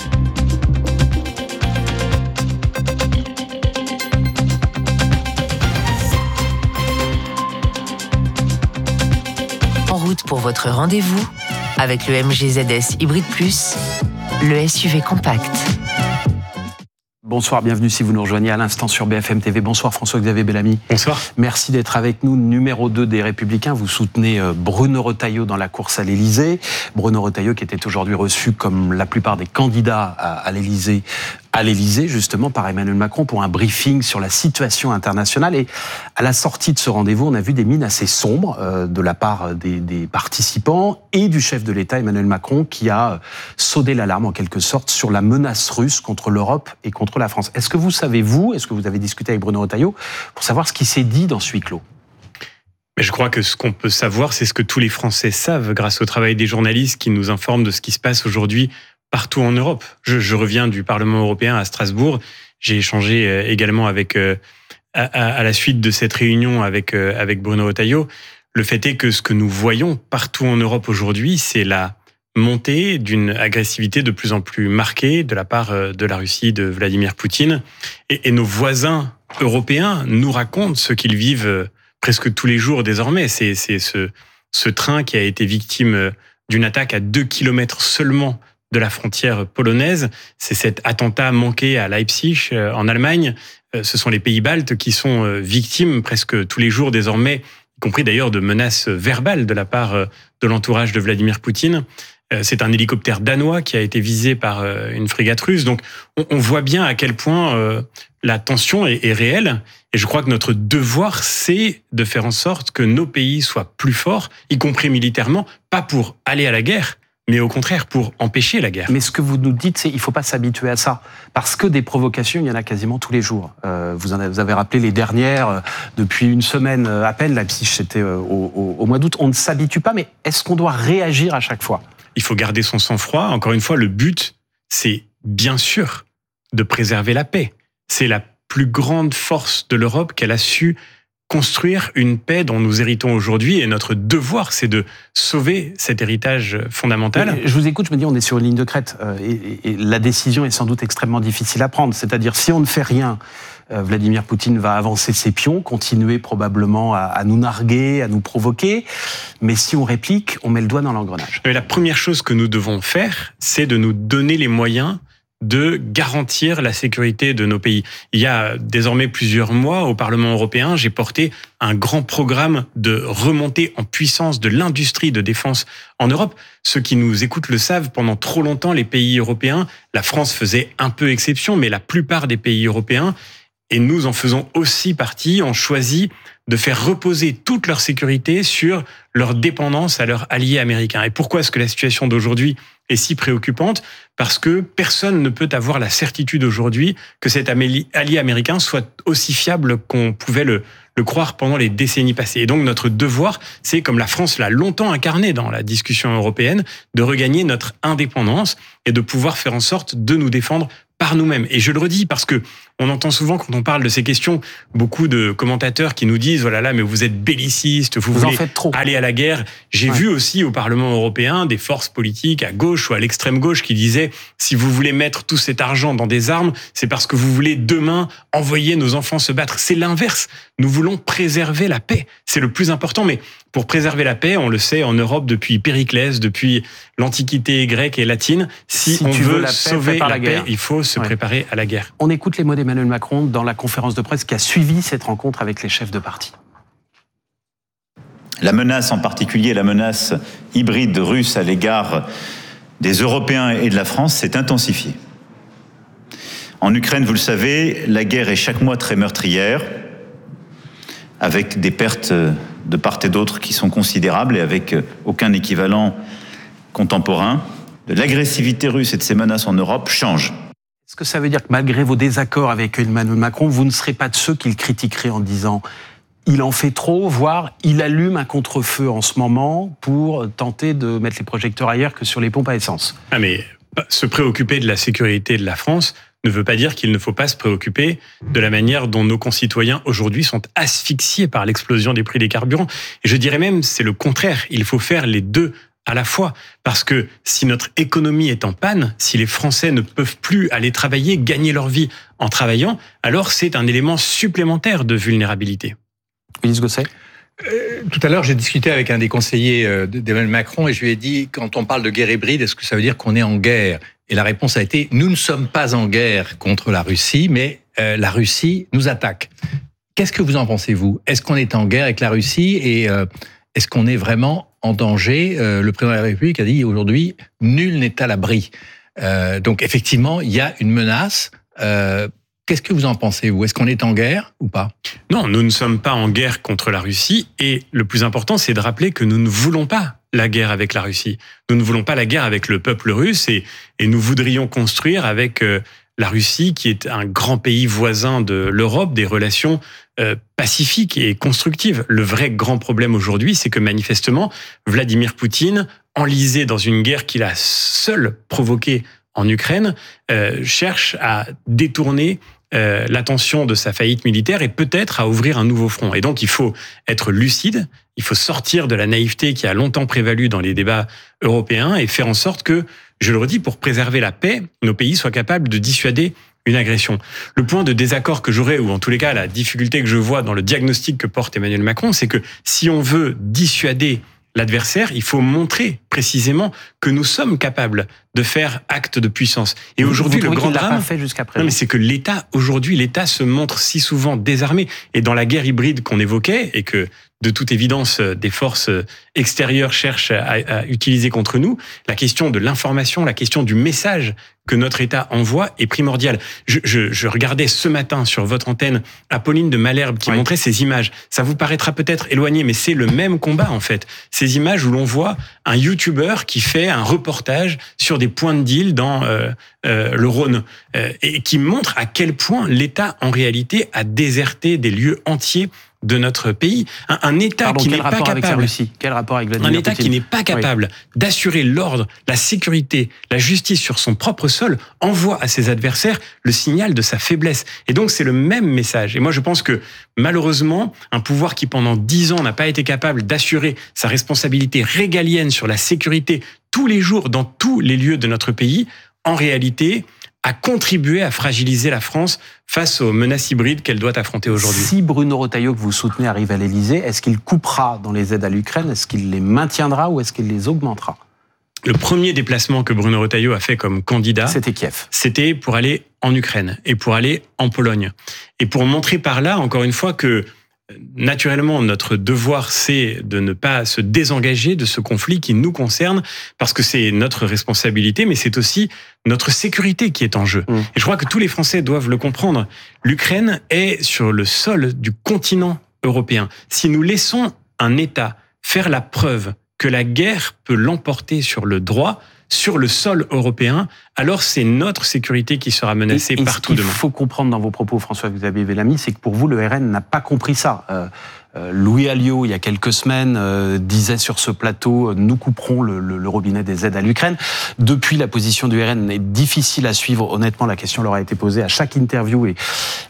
En route pour votre rendez-vous avec le M G Z S Hybrid Plus, le S U V compact. Bonsoir, bienvenue si vous nous rejoignez à l'instant sur B F M T V. Bonsoir François-Xavier Bellamy. Bonsoir. Merci d'être avec nous, numéro deux des Républicains. Vous soutenez Bruno Retailleau dans la course à l'Élysée. Bruno Retailleau qui était aujourd'hui reçu comme la plupart des candidats à l'Élysée, à l'Élysée justement par Emmanuel Macron pour un briefing sur la situation internationale. Et à la sortie de ce rendez-vous, on a vu des mines assez sombres euh, de la part des, des participants et du chef de l'État Emmanuel Macron qui a sonné l'alarme en quelque sorte sur la menace russe contre l'Europe et contre la France. Est-ce que vous savez, vous, est-ce que vous avez discuté avec Bruno Retailleau pour savoir ce qui s'est dit dans ce huis clos ? Mais je crois que ce qu'on peut savoir, c'est ce que tous les Français savent grâce au travail des journalistes qui nous informent de ce qui se passe aujourd'hui partout en Europe. Je, je reviens du Parlement européen à Strasbourg. J'ai échangé également avec, euh, à, à la suite de cette réunion avec, euh, avec Bruno Retailleau. Le fait est que ce que nous voyons partout en Europe aujourd'hui, c'est la montée d'une agressivité de plus en plus marquée de la part de la Russie, de Vladimir Poutine. Et, et nos voisins européens nous racontent ce qu'ils vivent presque tous les jours désormais. C'est, c'est ce, ce train qui a été victime d'une attaque à deux kilomètres seulement de la frontière polonaise. C'est cet attentat manqué à Leipzig, en Allemagne. Ce sont les pays baltes qui sont victimes presque tous les jours désormais, y compris d'ailleurs de menaces verbales de la part de l'entourage de Vladimir Poutine. C'est un hélicoptère danois qui a été visé par une frégate russe. Donc, on voit bien à quel point la tension est réelle. Et je crois que notre devoir, c'est de faire en sorte que nos pays soient plus forts, y compris militairement, pas pour aller à la guerre, mais au contraire pour empêcher la guerre. Mais ce que vous nous dites, c'est qu'il ne faut pas s'habituer à ça. Parce que des provocations, il y en a quasiment tous les jours. Euh, vous en avez, vous avez rappelé les dernières, euh, depuis une semaine à peine, Leipzig, c'était euh, au, au, au mois d'août. On ne s'habitue pas, mais est-ce qu'on doit réagir à chaque fois ? Il faut garder son sang-froid. Encore une fois, le but, c'est bien sûr de préserver la paix. C'est la plus grande force de l'Europe qu'elle a su construire une paix dont nous héritons aujourd'hui, et notre devoir, c'est de sauver cet héritage fondamental. Je vous écoute, je me dis, on est sur une ligne de crête, et, et, et la décision est sans doute extrêmement difficile à prendre. C'est-à-dire, si on ne fait rien, Vladimir Poutine va avancer ses pions, continuer probablement à, à nous narguer, à nous provoquer, mais si on réplique, on met le doigt dans l'engrenage. Mais la première chose que nous devons faire, c'est de nous donner les moyens de garantir la sécurité de nos pays. Il y a désormais plusieurs mois, au Parlement européen, j'ai porté un grand programme de remontée en puissance de l'industrie de défense en Europe. Ceux qui nous écoutent le savent, pendant trop longtemps, les pays européens, la France faisait un peu exception, mais la plupart des pays européens, et nous en faisons aussi partie, ont choisi de faire reposer toute leur sécurité sur leur dépendance à leurs alliés américains. Et pourquoi est-ce que la situation d'aujourd'hui est si préoccupante ? Parce que personne ne peut avoir la certitude aujourd'hui que cet allié américain soit aussi fiable qu'on pouvait le, le croire pendant les décennies passées. Et donc notre devoir, c'est, comme la France l'a longtemps incarné dans la discussion européenne, de regagner notre indépendance et de pouvoir faire en sorte de nous défendre par nous-mêmes. Et je le redis parce que on entend souvent, quand on parle de ces questions, beaucoup de commentateurs qui nous disent « Voilà, là, mais vous êtes belliciste, vous, vous voulez aller à la guerre ». J'ai ouais. vu aussi au Parlement européen des forces politiques à gauche ou à l'extrême gauche qui disaient « Si vous voulez mettre tout cet argent dans des armes, c'est parce que vous voulez demain envoyer nos enfants se battre ». C'est l'inverse. Nous voulons préserver la paix. C'est le plus important. Mais pour préserver la paix, on le sait en Europe depuis Périclès, depuis l'Antiquité grecque et latine, si, si on veut la paix, sauver la, la paix, il faut se ouais. préparer à la guerre. On écoute les mots d'Emmanuel Macron dans la conférence de presse qui a suivi cette rencontre avec les chefs de parti. La menace, en particulier la menace hybride russe à l'égard des Européens et de la France, s'est intensifiée. En Ukraine, vous le savez, la guerre est chaque mois très meurtrière, avec des pertes de part et d'autre qui sont considérables et avec aucun équivalent contemporain. L'agressivité russe et de ses menaces en Europe change. Est-ce que ça veut dire que malgré vos désaccords avec Emmanuel Macron, vous ne serez pas de ceux qui le critiqueraient en disant « il en fait trop », voire « il allume un contre-feu en ce moment pour tenter de mettre les projecteurs ailleurs que sur les pompes à essence ». Ah mais se préoccuper de la sécurité de la France ne veut pas dire qu'il ne faut pas se préoccuper de la manière dont nos concitoyens aujourd'hui sont asphyxiés par l'explosion des prix des carburants. Et je dirais même, c'est le contraire, il faut faire les deux à la fois. Parce que si notre économie est en panne, si les Français ne peuvent plus aller travailler, gagner leur vie en travaillant, alors c'est un élément supplémentaire de vulnérabilité. Ulysse Gosset. Euh, tout à l'heure, j'ai discuté avec un des conseillers euh, d'Emmanuel Macron et je lui ai dit, quand on parle de guerre hybride, est-ce que ça veut dire qu'on est en guerre ? Et la réponse a été, nous ne sommes pas en guerre contre la Russie, mais euh, la Russie nous attaque. Qu'est-ce que vous en pensez, vous ? Est-ce qu'on est en guerre avec la Russie et euh, est-ce qu'on est vraiment en danger ? euh, Le président de la République a dit aujourd'hui, nul n'est à l'abri. Euh, donc effectivement, il y a une menace. Euh, Qu'est-ce que vous en pensez, vous ? Est-ce qu'on est en guerre ou pas ? Non, nous ne sommes pas en guerre contre la Russie. Et le plus important, c'est de rappeler que nous ne voulons pas la guerre avec la Russie. Nous ne voulons pas la guerre avec le peuple russe et, et nous voudrions construire avec euh, la Russie, qui est un grand pays voisin de l'Europe, des relations euh, pacifiques et constructives. Le vrai grand problème aujourd'hui, c'est que manifestement, Vladimir Poutine, enlisé dans une guerre qu'il a seul provoquée en Ukraine, euh, cherche à détourner euh, l'attention de sa faillite militaire et peut-être à ouvrir un nouveau front. Et donc il faut être lucide, il faut sortir de la naïveté qui a longtemps prévalu dans les débats européens et faire en sorte que, je le redis, pour préserver la paix, nos pays soient capables de dissuader une agression. Le point de désaccord que j'aurais, ou en tous les cas la difficulté que je vois dans le diagnostic que porte Emmanuel Macron, c'est que si on veut dissuader l'adversaire, il faut montrer précisément que nous sommes capables de faire acte de puissance. Et aujourd'hui, le grand drame, pas fait jusqu'à présent. Non, mais c'est que l'État, aujourd'hui, l'État se montre si souvent désarmé. Et dans la guerre hybride qu'on évoquait, et que de toute évidence, des forces extérieures cherchent à, à utiliser contre nous, la question de l'information, la question du message que notre État envoie est primordiale. Je, je, je regardais ce matin sur votre antenne Apolline de Malherbe qui oui. montrait ces images. Ça vous paraîtra peut-être éloigné, mais c'est le même combat en fait. Ces images où l'on voit un YouTuber qui fait un reportage sur des points de deal dans euh, euh, le Rhône euh, et qui montre à quel point l'État en réalité a déserté des lieux entiers de notre pays, un, un État Pardon, qui n'est pas capable, avec la Russie quel rapport avec Vladimir un État Poutine qui n'est pas capable oui. d'assurer l'ordre, la sécurité, la justice sur son propre sol envoie à ses adversaires le signal de sa faiblesse. Et donc c'est le même message. Et moi je pense que malheureusement, un pouvoir qui pendant dix ans n'a pas été capable d'assurer sa responsabilité régalienne sur la sécurité tous les jours dans tous les lieux de notre pays, en réalité a contribué à fragiliser la France face aux menaces hybrides qu'elle doit affronter aujourd'hui. Si Bruno Retailleau, que vous soutenez, arrive à l'Élysée, est-ce qu'il coupera dans les aides à l'Ukraine ? Est-ce qu'il les maintiendra ou est-ce qu'il les augmentera ? Le premier déplacement que Bruno Retailleau a fait comme candidat, c'était Kiev. C'était pour aller en Ukraine et pour aller en Pologne. Et pour montrer par là, encore une fois, que naturellement, notre devoir, c'est de ne pas se désengager de ce conflit qui nous concerne, parce que c'est notre responsabilité, mais c'est aussi notre sécurité qui est en jeu. Mmh. Et je crois que tous les Français doivent le comprendre. L'Ukraine est sur le sol du continent européen. Si nous laissons un État faire la preuve que la guerre peut l'emporter sur le droit, sur le sol européen, alors c'est notre sécurité qui sera menacée et, et partout demain. Ce qu'il faut comprendre dans vos propos, François-Xavier Bellamy, c'est que pour vous, le R N n'a pas compris ça. Euh, euh, Louis Alliot, il y a quelques semaines, euh, disait sur ce plateau, nous couperons le, le, le robinet des aides à l'Ukraine. Depuis, la position du R N est difficile à suivre. Honnêtement, la question leur a été posée à chaque interview et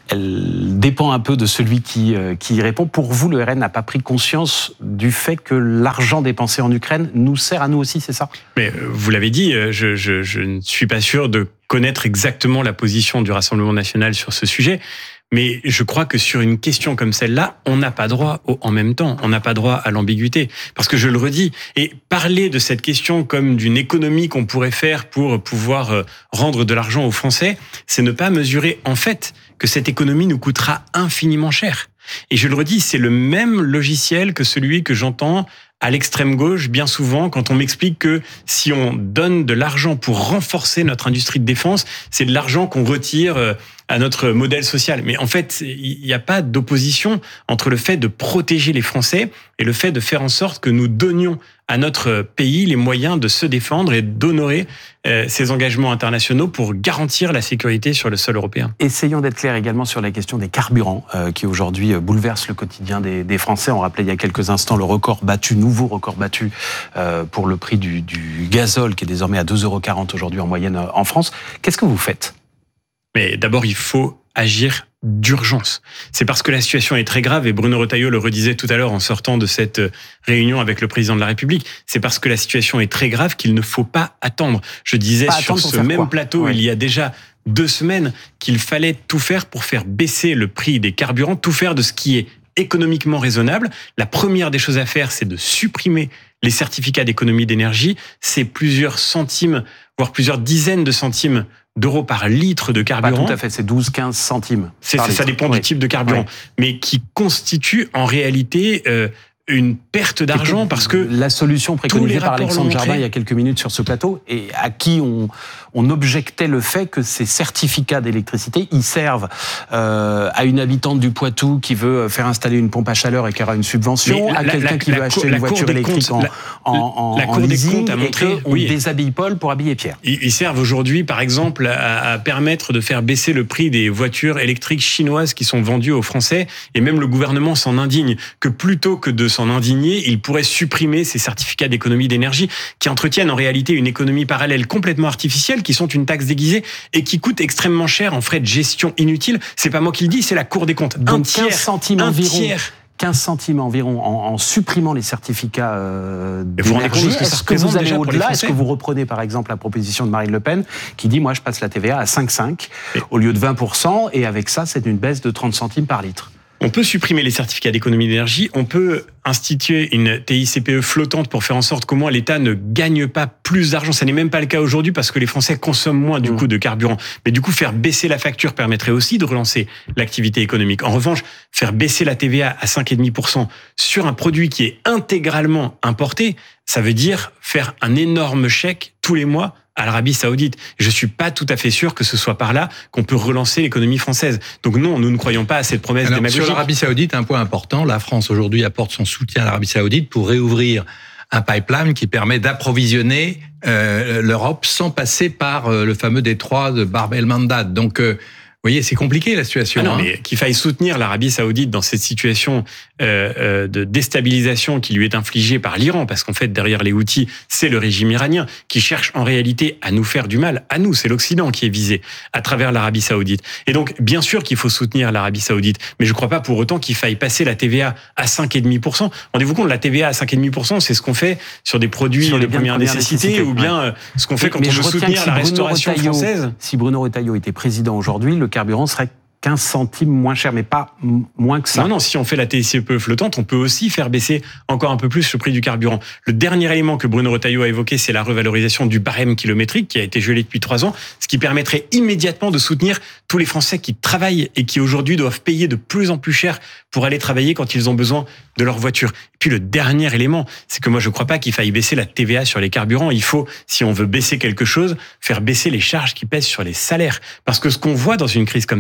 elle dépend un peu de celui qui, euh, qui y répond. Pour vous, le R N n'a pas pris conscience du fait que l'argent dépensé en Ukraine nous sert à nous aussi, c'est ça ? Mais euh, vous l'avez dit, je, je, je ne suis pas sûr de connaître exactement la position du Rassemblement national sur ce sujet, mais je crois que sur une question comme celle-là, on n'a pas droit au en même temps, on n'a pas droit à l'ambiguïté. Parce que je le redis, et parler de cette question comme d'une économie qu'on pourrait faire pour pouvoir rendre de l'argent aux Français, c'est ne pas mesurer en fait que cette économie nous coûtera infiniment cher. Et je le redis, c'est le même logiciel que celui que j'entends à l'extrême gauche, bien souvent, quand on m'explique que si on donne de l'argent pour renforcer notre industrie de défense, c'est de l'argent qu'on retire à notre modèle social. Mais en fait, il n'y a pas d'opposition entre le fait de protéger les Français et le fait de faire en sorte que nous donnions à notre pays les moyens de se défendre et d'honorer euh, ses engagements internationaux pour garantir la sécurité sur le sol européen. Essayons d'être clairs également sur la question des carburants euh, qui aujourd'hui bouleversent le quotidien des, des Français. On rappelait il y a quelques instants le record battu, nouveau record battu euh, pour le prix du, du gazole qui est désormais à deux euros quarante aujourd'hui en moyenne en France. Qu'est-ce que vous faites ? Mais d'abord, il faut agir d'urgence. C'est parce que la situation est très grave, et Bruno Retailleau le redisait tout à l'heure en sortant de cette réunion avec le président de la République, c'est parce que la situation est très grave qu'il ne faut pas attendre. Je disais pas sur ce même quoi plateau, ouais. il y a déjà deux semaines, qu'il fallait tout faire pour faire baisser le prix des carburants, tout faire de ce qui est économiquement raisonnable. La première des choses à faire, c'est de supprimer les certificats d'économie d'énergie. C'est plusieurs centimes, voire plusieurs dizaines de centimes d'euros par litre de carburant. Pas tout à fait, c'est douze à quinze centimes. C'est, ça dépend oui. du type de carburant. Oui. Mais qui constitue en réalité euh, une perte d'argent parce que... La solution préconisée par Alexandre Jardin il y a quelques minutes sur ce plateau, et à qui on, on objectait le fait que ces certificats d'électricité, ils servent euh, à une habitante du Poitou qui veut faire installer une pompe à chaleur et qui aura une subvention, la, à quelqu'un la, qui la, veut acheter une voiture électrique comptes, en, en, la, la en Cour leasing, des comptes a montré, et qu'on oui. déshabille Paul pour habiller Pierre. Ils, ils servent aujourd'hui, par exemple, à, à permettre de faire baisser le prix des voitures électriques chinoises qui sont vendues aux Français, et même le gouvernement s'en indigne, que plutôt que de s'en indigner, il pourrait supprimer ces certificats d'économie d'énergie qui entretiennent en réalité une économie parallèle complètement artificielle, qui sont une taxe déguisée et qui coûtent extrêmement cher en frais de gestion inutiles. C'est pas moi qui le dis, c'est la Cour des comptes. Donc un tiers, quinze centimes un environ. Tiers. quinze centimes environ en, en supprimant les certificats euh, vous d'énergie. Est-ce que, Est-ce que vous allez au-delà ? Est-ce que vous reprenez par exemple la proposition de Marine Le Pen qui dit moi je passe la T V A à cinq virgule cinq au lieu de vingt pour cent et avec ça c'est une baisse de trente centimes par litre. On peut supprimer les certificats d'économie d'énergie, on peut instituer une T I C P E flottante pour faire en sorte qu'au moins l'État ne gagne pas plus d'argent. Ça n'est même pas le cas aujourd'hui parce que les Français consomment moins du mmh. coup de carburant. Mais du coup, faire baisser la facture permettrait aussi de relancer l'activité économique. En revanche, faire baisser la T V A à cinq virgule cinq pour cent sur un produit qui est intégralement importé, ça veut dire faire un énorme chèque tous les mois à l'Arabie Saoudite. Je suis pas tout à fait sûr que ce soit par là qu'on peut relancer l'économie française. Donc non, nous ne croyons pas à cette promesse Alors, démagogique. Sur l'Arabie Saoudite, un point important, la France aujourd'hui apporte son soutien à l'Arabie Saoudite pour réouvrir un pipeline qui permet d'approvisionner euh, l'Europe sans passer par euh, le fameux détroit de Bab el-Mandab. Donc euh, vous voyez, c'est compliqué la situation. Ah non, hein. mais qu'il faille soutenir l'Arabie Saoudite dans cette situation euh, euh, de déstabilisation qui lui est infligée par l'Iran, parce qu'en fait, derrière les Houthis, c'est le régime iranien qui cherche en réalité à nous faire du mal. À nous, c'est l'Occident qui est visé à travers l'Arabie Saoudite. Et donc, bien sûr qu'il faut soutenir l'Arabie Saoudite, mais je ne crois pas pour autant qu'il faille passer la T V A à cinq virgule cinq pour cent. Rendez-vous compte, la T V A à cinq virgule cinq pour cent, c'est ce qu'on fait sur des produits sur de première nécessité, nécessité, ou bien ouais. ce qu'on fait mais, quand mais on veut soutenir si la Bruno restauration Retailleau, française. Si Bruno Retailleau était président aujourd'hui, le carburant serait quinze centimes moins cher, mais pas m- moins que ça. Non, non, si on fait la T I C P E flottante, on peut aussi faire baisser encore un peu plus le prix du carburant. Le dernier élément que Bruno Retailleau a évoqué, c'est la revalorisation du barème kilométrique qui a été gelé depuis trois ans, ce qui permettrait immédiatement de soutenir tous les Français qui travaillent et qui aujourd'hui doivent payer de plus en plus cher pour aller travailler quand ils ont besoin de leur voiture. Et puis le dernier élément, c'est que moi je ne crois pas qu'il faille baisser la T V A sur les carburants. Il faut, si on veut baisser quelque chose, faire baisser les charges qui pèsent sur les salaires. Parce que ce qu'on voit dans une crise comme celle-là,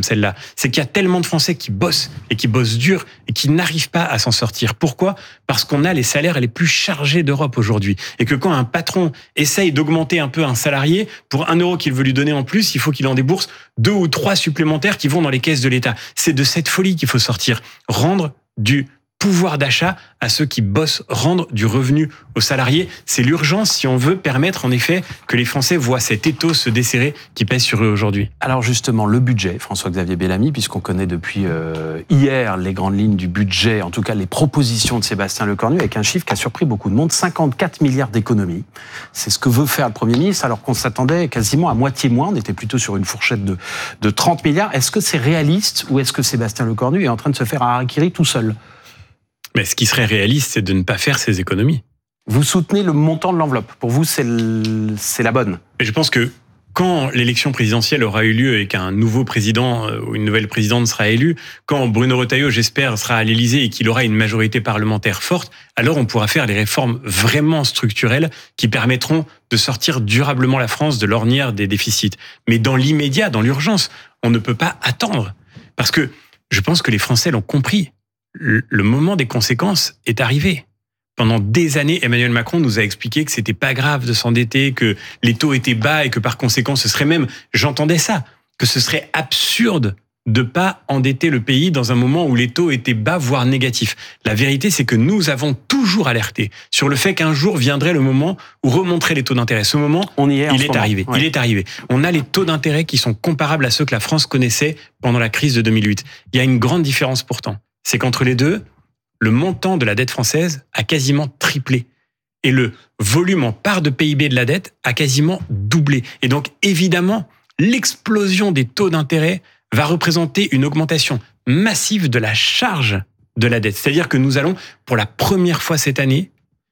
C'est qu'il y a tellement de Français qui bossent et qui bossent dur et qui n'arrivent pas à s'en sortir. Pourquoi ? Parce qu'on a les salaires les plus chargés d'Europe aujourd'hui. Et que quand un patron essaye d'augmenter un peu un salarié, pour un euro qu'il veut lui donner en plus, il faut qu'il en débourse deux ou trois supplémentaires qui vont dans les caisses de l'État. C'est de cette folie qu'il faut sortir. Rendre du pouvoir d'achat à ceux qui bossent, rendre du revenu aux salariés. C'est l'urgence si on veut permettre en effet que les Français voient cet étau se desserrer qui pèse sur eux aujourd'hui. Alors justement, le budget, François-Xavier Bellamy, puisqu'on connaît depuis euh, hier les grandes lignes du budget, en tout cas les propositions de Sébastien Lecornu, avec un chiffre qui a surpris beaucoup de monde, cinquante-quatre milliards d'économies. C'est ce que veut faire le Premier ministre, alors qu'on s'attendait quasiment à moitié moins, on était plutôt sur une fourchette de, de trente milliards. Est-ce que c'est réaliste ou est-ce que Sébastien Lecornu est en train de se faire un harakiri tout seul ? Mais ce qui serait réaliste, c'est de ne pas faire ces économies. Vous soutenez le montant de l'enveloppe. Pour vous, c'est, le, c'est la bonne. Et je pense que quand l'élection présidentielle aura eu lieu et qu'un nouveau président ou une nouvelle présidente sera élue, quand Bruno Retailleau, j'espère, sera à l'Élysée et qu'il aura une majorité parlementaire forte, alors on pourra faire des réformes vraiment structurelles qui permettront de sortir durablement la France de l'ornière des déficits. Mais dans l'immédiat, dans l'urgence, on ne peut pas attendre. Parce que je pense que les Français l'ont compris. Le moment des conséquences est arrivé. Pendant des années, Emmanuel Macron nous a expliqué que c'était pas grave de s'endetter, que les taux étaient bas et que par conséquent, ce serait même, j'entendais ça, que ce serait absurde de pas endetter le pays dans un moment où les taux étaient bas, voire négatifs. La vérité, c'est que nous avons toujours alerté sur le fait qu'un jour viendrait le moment où remonteraient les taux d'intérêt. Ce moment, On y est il est moment. arrivé. Ouais. Il est arrivé. On a les taux d'intérêt qui sont comparables à ceux que la France connaissait pendant la crise de deux mille huit. Il y a une grande différence pourtant. C'est qu'entre les deux, le montant de la dette française a quasiment triplé. Et le volume en part de P I B de la dette a quasiment doublé. Et donc, évidemment, l'explosion des taux d'intérêt va représenter une augmentation massive de la charge de la dette. C'est-à-dire que nous allons, pour la première fois cette année,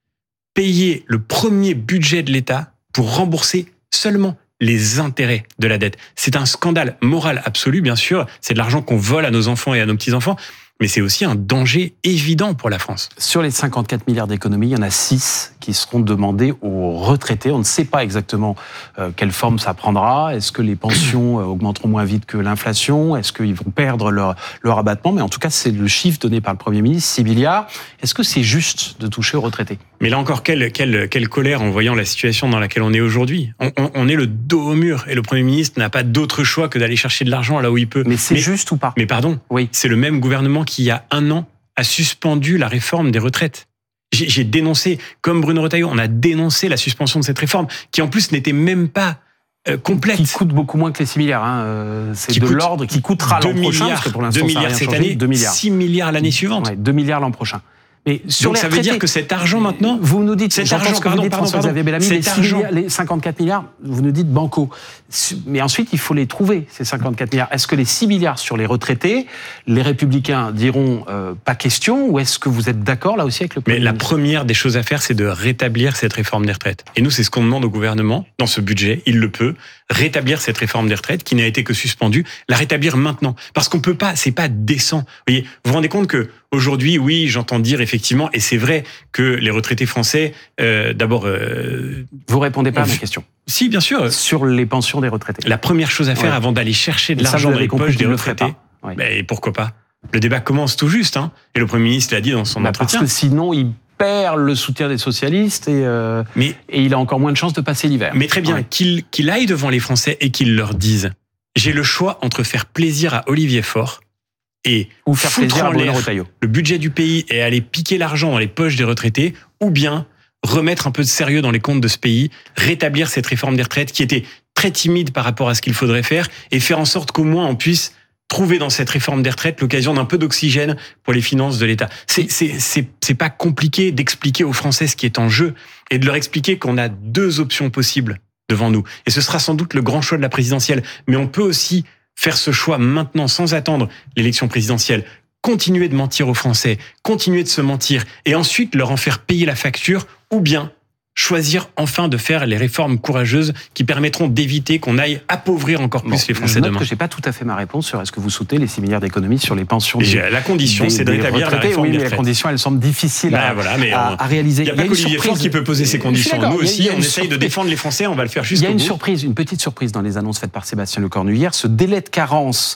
payer le premier budget de l'État pour rembourser seulement les intérêts de la dette. C'est un scandale moral absolu, bien sûr. C'est de l'argent qu'on vole à nos enfants et à nos petits-enfants. Mais c'est aussi un danger évident pour la France. Sur les cinquante-quatre milliards d'économies, il y en a six qui seront demandés aux retraités. On ne sait pas exactement euh, quelle forme ça prendra. Est-ce que les pensions euh, augmenteront moins vite que l'inflation ? Est-ce qu'ils vont perdre leur, leur abattement ? Mais en tout cas, c'est le chiffre donné par le Premier ministre, six milliards. Est-ce que c'est juste de toucher aux retraités ? Mais là encore, quelle, quelle, quelle colère en voyant la situation dans laquelle on est aujourd'hui. On, on, on est le dos au mur et le Premier ministre n'a pas d'autre choix que d'aller chercher de l'argent là où il peut. Mais c'est mais, juste ou pas ? Mais pardon, oui. C'est le même gouvernement qui, il y a un an, a suspendu la réforme des retraites. J'ai, j'ai dénoncé, comme Bruno Retailleau, on a dénoncé la suspension de cette réforme, qui en plus n'était même pas euh, complète. Qui coûte beaucoup moins que les six milliards. Hein. Euh, c'est qui de l'ordre, qui coûtera l'an prochain, parce que pour l'instant, deux milliards cette année, deux milliards. six milliards l'année suivante. Ouais, deux milliards l'an prochain. Mais sur Donc les ça veut dire que cet argent maintenant, vous nous dites, cet argent, ce que pardon, vous dites, pardon, François-Xavier Bellamy, cet les, argent, milliards, les cinquante-quatre milliards, vous nous dites banco. Mais ensuite, il faut les trouver, ces cinquante-quatre milliards. Est-ce que les six milliards sur les retraités, les Républicains diront euh, pas question, ou est-ce que vous êtes d'accord là aussi avec le Premier Mais la première des choses à faire, c'est de rétablir cette réforme des retraites. Et nous, c'est ce qu'on demande au gouvernement dans ce budget. Il le peut rétablir cette réforme des retraites qui n'a été que suspendue, la rétablir maintenant, parce qu'on peut pas, c'est pas décent. Vous voyez, vous vous rendez compte que aujourd'hui, oui, j'entends dire effectivement, et c'est vrai que les retraités français, euh, d'abord, euh, vous répondez pas à ma question. Si, bien sûr. Sur les pensions des retraités. La première chose à faire ouais. avant d'aller chercher de et l'argent ça, dans les poches des retraités, ouais. ben, pourquoi pas ? Le débat commence tout juste, hein. Et le Premier ministre l'a dit dans son bah, entretien. Parce que sinon, il perd le soutien des socialistes et, euh, mais, et il a encore moins de chances de passer l'hiver. Mais très bien, ouais. qu'il, qu'il aille devant les Français et qu'il leur dise « J'ai le choix entre faire plaisir à Olivier Faure et ou faire foutre plaisir en à l'air Retailleau. le budget du pays et aller piquer l'argent dans les poches des retraités, ou bien remettre un peu de sérieux dans les comptes de ce pays, rétablir cette réforme des retraites qui était très timide par rapport à ce qu'il faudrait faire et faire en sorte qu'au moins on puisse trouver dans cette réforme des retraites l'occasion d'un peu d'oxygène pour les finances de l'État. C'est, c'est, c'est, c'est pas compliqué d'expliquer aux Français ce qui est en jeu et de leur expliquer qu'on a deux options possibles devant nous. Et ce sera sans doute le grand choix de la présidentielle. Mais on peut aussi faire ce choix maintenant sans attendre l'élection présidentielle. Continuer de mentir aux Français, continuer de se mentir et ensuite leur en faire payer la facture ou bien choisir enfin de faire les réformes courageuses qui permettront d'éviter qu'on aille appauvrir encore plus bon, les Français je note demain. Que j'ai pas tout à fait ma réponse sur est-ce que vous soutenez les six milliards d'économies sur les pensions. Des, la condition, des, c'est de rétablir la réforme oui, des mais retraites. la condition, elle semble difficile bah, à, voilà, mais à, on, à réaliser. Il n'y a, a pas qu'Olivier Faure qui peut poser ces conditions. Nous aussi, on essaye de défendre les Français, on va le faire jusqu'au bout. Il y a une surprise, une petite surprise dans les annonces faites par Sébastien Lecornu hier. Ce délai de carence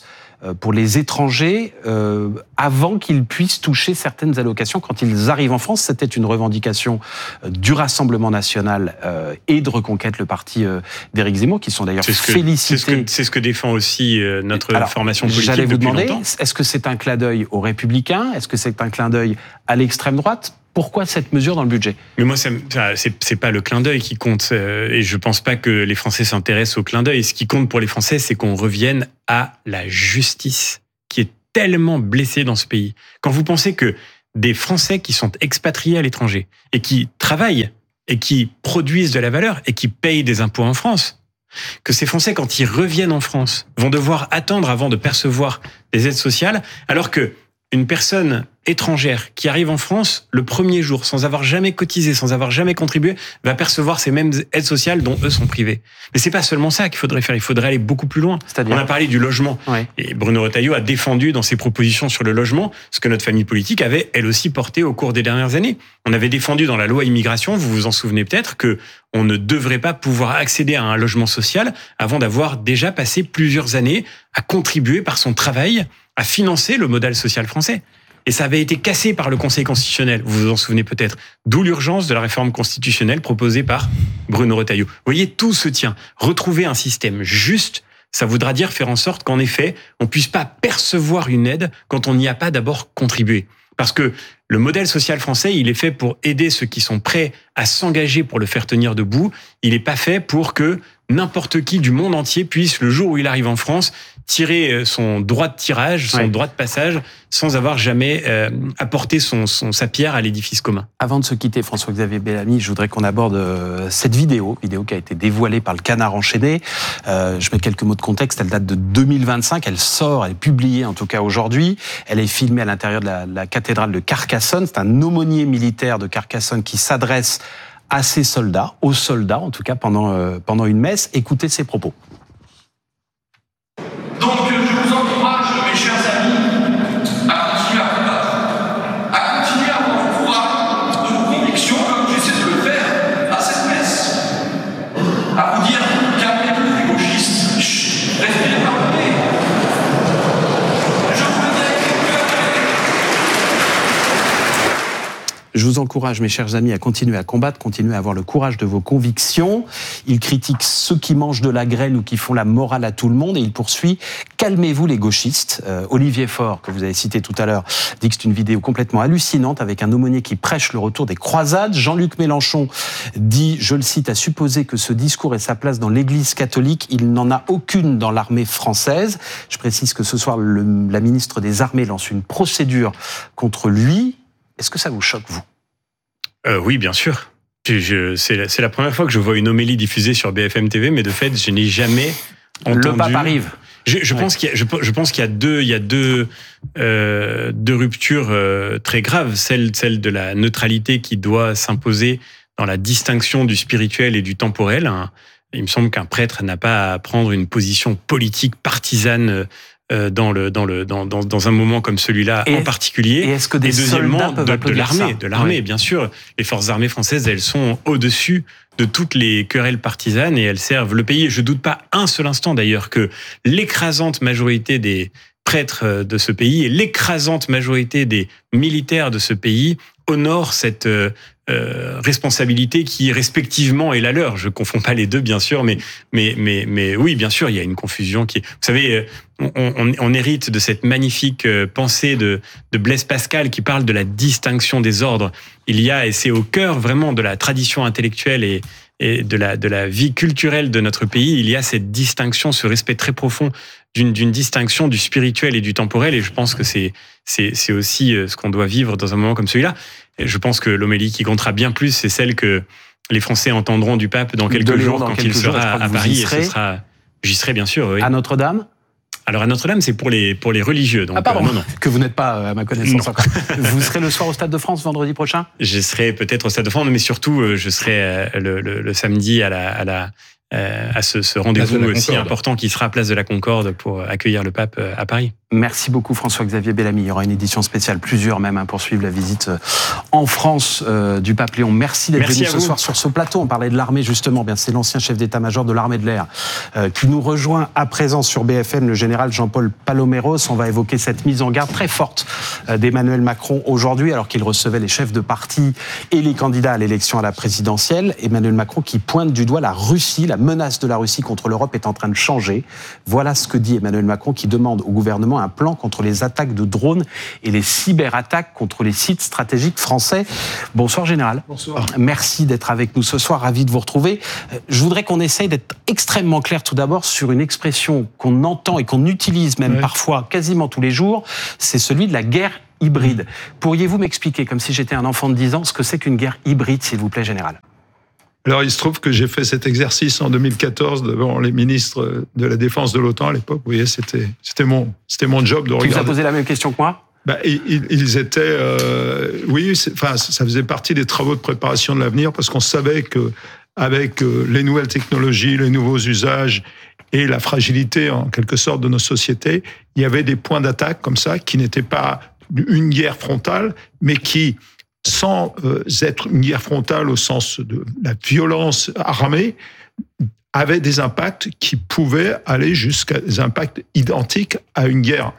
pour les étrangers euh, avant qu'ils puissent toucher certaines allocations quand ils arrivent en France. C'était une revendication du Rassemblement national euh, et de Reconquête, le parti euh, d'Éric Zemmour, qui sont d'ailleurs c'est ce que, félicités. C'est ce, que, c'est ce que défend aussi euh, notre Alors, formation politique j'allais vous depuis demander, longtemps. Est-ce que c'est un clin d'œil aux Républicains ? Est-ce que c'est un clin d'œil à l'extrême droite ? Pourquoi cette mesure dans le budget ? Mais moi, ça, ça, c'est, c'est pas le clin d'œil qui compte. Euh, et je pense pas que les Français s'intéressent au clin d'œil. Ce qui compte pour les Français, c'est qu'on revienne à la justice, qui est tellement blessée dans ce pays. Quand vous pensez que des Français qui sont expatriés à l'étranger et qui travaillent et qui produisent de la valeur et qui payent des impôts en France, que ces Français, quand ils reviennent en France, vont devoir attendre avant de percevoir des aides sociales, alors que une personne étrangère qui arrive en France le premier jour, sans avoir jamais cotisé, sans avoir jamais contribué, va percevoir ces mêmes aides sociales dont eux sont privés. Mais c'est pas seulement ça qu'il faudrait faire, il faudrait aller beaucoup plus loin. C'est-à-dire ? On a parlé du logement. Ouais. Et Bruno Retailleau a défendu dans ses propositions sur le logement ce que notre famille politique avait, elle aussi, porté au cours des dernières années. On avait défendu dans la loi immigration, vous vous en souvenez peut-être, que on ne devrait pas pouvoir accéder à un logement social avant d'avoir déjà passé plusieurs années à contribuer par son travail à financer le modèle social français. Et ça avait été cassé par le Conseil constitutionnel, vous vous en souvenez peut-être. D'où l'urgence de la réforme constitutionnelle proposée par Bruno Retailleau. Vous voyez, tout se tient. Retrouver un système juste, ça voudra dire faire en sorte qu'en effet, on puisse pas percevoir une aide quand on n'y a pas d'abord contribué. Parce que le modèle social français, il est fait pour aider ceux qui sont prêts à s'engager pour le faire tenir debout. Il n'est pas fait pour que n'importe qui du monde entier puisse, le jour où il arrive en France, tirer son droit de tirage, son ouais. droit de passage, sans avoir jamais euh, apporté son, son, sa pierre à l'édifice commun. Avant de se quitter, François-Xavier Bellamy, je voudrais qu'on aborde euh, cette vidéo, vidéo qui a été dévoilée par le Canard enchaîné. Euh, je mets quelques mots de contexte, elle date de deux mille vingt-cinq, elle sort, elle est publiée en tout cas aujourd'hui. Elle est filmée à l'intérieur de la, la cathédrale de Carcassonne. C'est un aumônier militaire de Carcassonne qui s'adresse à ses soldats, aux soldats en tout cas, pendant, euh, pendant une messe. Écoutez ses propos. Donc je vous encourage, mes chers amis, à continuer à combattre, à continuer à avoir le courage de vos convictions comme j'essaie de le faire à cette messe. À vous dire, calmez-vous les gauchistes, chut, respirez par le nez. Je vous le dis. Je vous encourage, mes chers amis, à continuer à combattre, continuer à avoir le courage de vos convictions. Il critique ceux qui mangent de la graine ou qui font la morale à tout le monde et il poursuit « Calmez-vous les gauchistes ». Euh, Olivier Faure, que vous avez cité tout à l'heure, dit que c'est une vidéo complètement hallucinante avec un aumônier qui prêche le retour des croisades. Jean-Luc Mélenchon dit, je le cite, « À supposer que ce discours ait sa place dans l'Église catholique, il n'en a aucune dans l'armée française ». Je précise que ce soir, le, la ministre des Armées lance une procédure contre lui. Est-ce que ça vous choque, vous ? euh, Oui, bien sûr. Je, je, c'est, la, c'est la première fois que je vois une homélie diffusée sur B F M T V, mais de fait, je n'ai jamais entendu... Le pape arrive. Je, je, ouais. pense qu'il y a, je, je pense qu'il y a deux, il y a deux, euh, deux ruptures euh, très graves. Celle, celle de la neutralité qui doit s'imposer dans la distinction du spirituel et du temporel. Il me semble qu'un prêtre n'a pas à prendre une position politique partisane dans le dans le dans dans dans un moment comme celui-là et en particulier. Et est-ce que des et deuxièmement soldats de, de l'armée, ça de l'armée, oui. Bien sûr, les forces armées françaises, elles sont au-dessus de toutes les querelles partisanes et elles servent le pays. Et je doute pas un seul instant d'ailleurs que l'écrasante majorité des prêtres de ce pays et l'écrasante majorité des militaires de ce pays honorent cette euh, euh, responsabilité qui respectivement est la leur. Je confonds pas les deux bien sûr, mais mais mais mais oui bien sûr il y a une confusion qui est. Vous savez, on, on, on hérite de cette magnifique pensée de de Blaise Pascal qui parle de la distinction des ordres. Il y a et c'est au cœur vraiment de la tradition intellectuelle et et de la de la vie culturelle de notre pays. Il y a cette distinction, ce respect très profond d'une d'une distinction du spirituel et du temporel. Et je pense que c'est c'est c'est aussi ce qu'on doit vivre dans un moment comme celui-là. Et je pense que l'homélie qui comptera bien plus, c'est celle que les Français entendront du pape dans quelques jours dans quand quelques il sera jours, à Paris. Et ce sera, j'y serai bien sûr. Oui. À Notre-Dame. Alors à Notre-Dame, c'est pour les pour les religieux. Donc, ah pardon, euh, non, non. Que vous n'êtes pas à ma connaissance non. encore. Vous serez le soir au Stade de France vendredi prochain. Je serai peut-être au Stade de France, mais surtout je serai le, le, le samedi à la à la à ce, ce rendez-vous aussi important qui sera Place de la Concorde pour accueillir le pape à Paris. Merci beaucoup François-Xavier Bellamy. Il y aura une édition spéciale, plusieurs même, hein, pour suivre la visite en France euh, du pape Léon. Merci d'être Merci venu ce vous. soir sur ce plateau. On parlait de l'armée justement. Bien, c'est l'ancien chef d'état-major de l'armée de l'air euh, qui nous rejoint à présent sur B F M, le général Jean-Paul Paloméros. On va évoquer cette mise en garde très forte euh, d'Emmanuel Macron aujourd'hui, alors qu'il recevait les chefs de parti et les candidats à l'élection à la présidentielle. Emmanuel Macron qui pointe du doigt la Russie. La menace de la Russie contre l'Europe est en train de changer. Voilà ce que dit Emmanuel Macron, qui demande au gouvernement un plan contre les attaques de drones et les cyberattaques contre les sites stratégiques français. Bonsoir Général. Bonsoir. Merci d'être avec nous ce soir, ravi de vous retrouver. Je voudrais qu'on essaye d'être extrêmement clair tout d'abord sur une expression qu'on entend et qu'on utilise même ouais. parfois quasiment tous les jours, c'est celui de la guerre hybride. Pourriez-vous m'expliquer, comme si j'étais un enfant de dix ans, ce que c'est qu'une guerre hybride, s'il vous plaît, Général ? Alors, il se trouve que j'ai fait cet exercice en deux mille quatorze devant les ministres de la Défense de l'OTAN à l'époque. Vous voyez, c'était, c'était, mon, c'était mon job de Qui regarder. Qui vous a posé la même question que moi ? Bah, ils, ils étaient... Euh, oui, enfin, ça faisait partie des travaux de préparation de l'avenir parce qu'on savait que avec les nouvelles technologies, les nouveaux usages et la fragilité, en quelque sorte, de nos sociétés, il y avait des points d'attaque comme ça qui n'étaient pas une guerre frontale, mais qui... sans euh, être une guerre frontale au sens de la violence armée, avait des impacts qui pouvaient aller jusqu'à des impacts identiques à une guerre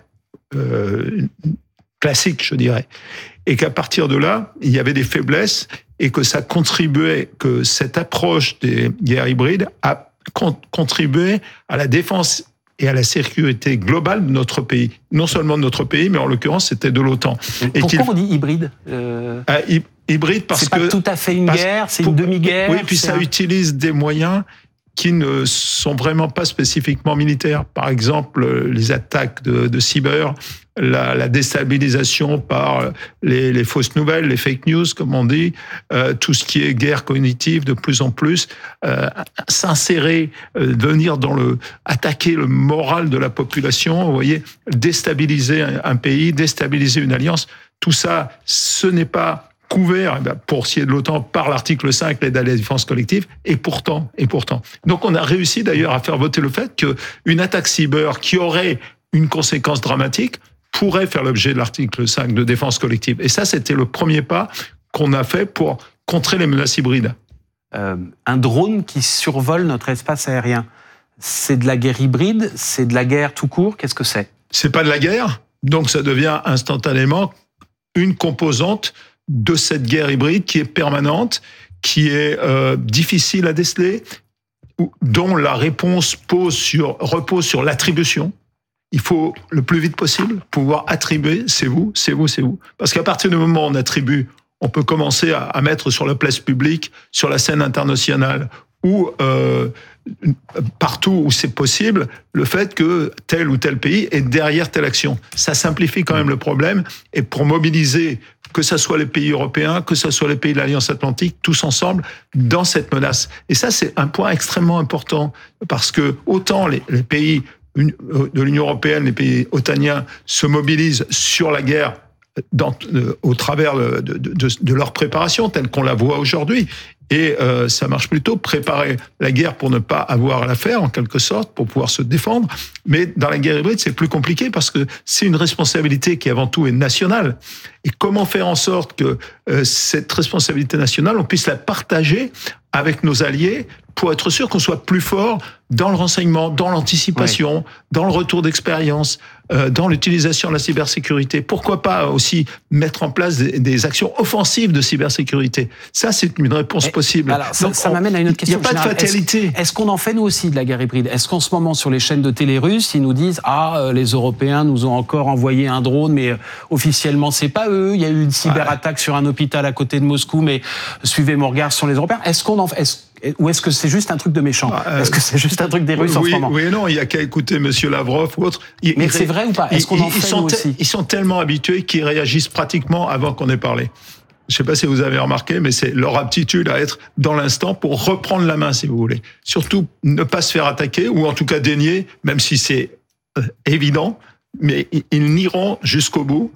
euh, classique, je dirais. Et qu'à partir de là, il y avait des faiblesses et que ça contribuait, que cette approche des guerres hybrides a con- contribué à la défense et à la sécurité globale de notre pays. Non seulement de notre pays, mais en l'occurrence, c'était de l'OTAN. Et Pourquoi on dit hybride euh... ah, Hybride parce c'est que... C'est pas tout à fait une guerre, c'est une demi-guerre. Oui, puis ça un... utilise des moyens qui ne sont vraiment pas spécifiquement militaires. Par exemple, les attaques de, de cyber, la, la déstabilisation par les, les fausses nouvelles, les fake news, comme on dit, euh, tout ce qui est guerre cognitive de plus en plus, euh, s'insérer, euh, venir dans le, attaquer le moral de la population, vous voyez, déstabiliser un, un pays, déstabiliser une alliance, tout ça, ce n'est pas couvert pour ce qui est de l'OTAN par l'article cinq, l'aide à la défense collective, et pourtant, et pourtant. Donc on a réussi d'ailleurs à faire voter le fait qu'une attaque cyber qui aurait une conséquence dramatique pourrait faire l'objet de l'article cinq de défense collective. Et ça, c'était le premier pas qu'on a fait pour contrer les menaces hybrides. Euh, un drone qui survole notre espace aérien, c'est de la guerre hybride, c'est de la guerre tout court, qu'est-ce que c'est ? C'est pas de la guerre, donc ça devient instantanément une composante de cette guerre hybride qui est permanente, qui est euh, difficile à déceler, dont la réponse pose sur, repose sur l'attribution. Il faut le plus vite possible pouvoir attribuer, c'est vous, c'est vous, c'est vous. Parce qu'à partir du moment où on attribue, on peut commencer à, à mettre sur la place publique, sur la scène internationale, ou euh, partout où c'est possible, le fait que tel ou tel pays est derrière telle action. Ça simplifie quand même le problème. Et pour mobiliser, que ce soit les pays européens, que ce soit les pays de l'Alliance Atlantique, tous ensemble, dans cette menace. Et ça, c'est un point extrêmement important, parce que autant les, les pays de l'Union européenne, les pays otaniens, se mobilisent sur la guerre dans, euh, au travers de, de, de, de leur préparation, telle qu'on la voit aujourd'hui. Et euh, ça marche plutôt, préparer la guerre pour ne pas avoir à la faire, en quelque sorte, pour pouvoir se défendre. Mais dans la guerre hybride, c'est plus compliqué parce que c'est une responsabilité qui, avant tout, est nationale. Et comment faire en sorte que euh, cette responsabilité nationale, on puisse la partager avec nos alliés pour être sûr qu'on soit plus fort dans le renseignement, dans l'anticipation, oui. dans le retour d'expérience, euh, dans l'utilisation de la cybersécurité. Pourquoi pas aussi mettre en place des, des actions offensives de cybersécurité ? Ça, c'est une réponse Et, possible. Alors, ça, Donc, ça on, m'amène à une autre question. Il n'y a pas de fatalité. Est-ce, est-ce qu'on en fait, nous aussi, de la guerre hybride ? Est-ce qu'en ce moment, sur les chaînes de télé russes, ils nous disent « Ah, les Européens nous ont encore envoyé un drone, mais euh, officiellement, c'est pas eux. Il y a eu une cyberattaque ouais. sur un hôpital à côté de Moscou, mais suivez mon regard sur les Européens. » Est-ce qu'on en fait est-ce, Ou est-ce que c'est juste un truc de méchant ? euh, Est-ce que c'est juste un truc des Russes oui, en ce moment ? Oui et non, il n'y a qu'à écouter M. Lavrov ou autre. Ils, Mais ils, c'est vrai ou pas ? Est-ce qu'on en ils, fait, sont nous te, aussi ? Ils sont tellement habitués qu'ils réagissent pratiquement avant qu'on ait parlé. Je ne sais pas si vous avez remarqué, mais c'est leur aptitude à être dans l'instant pour reprendre la main, si vous voulez. Surtout, ne pas se faire attaquer, ou en tout cas dénier, même si c'est euh, évident, mais ils, ils n'iront jusqu'au bout.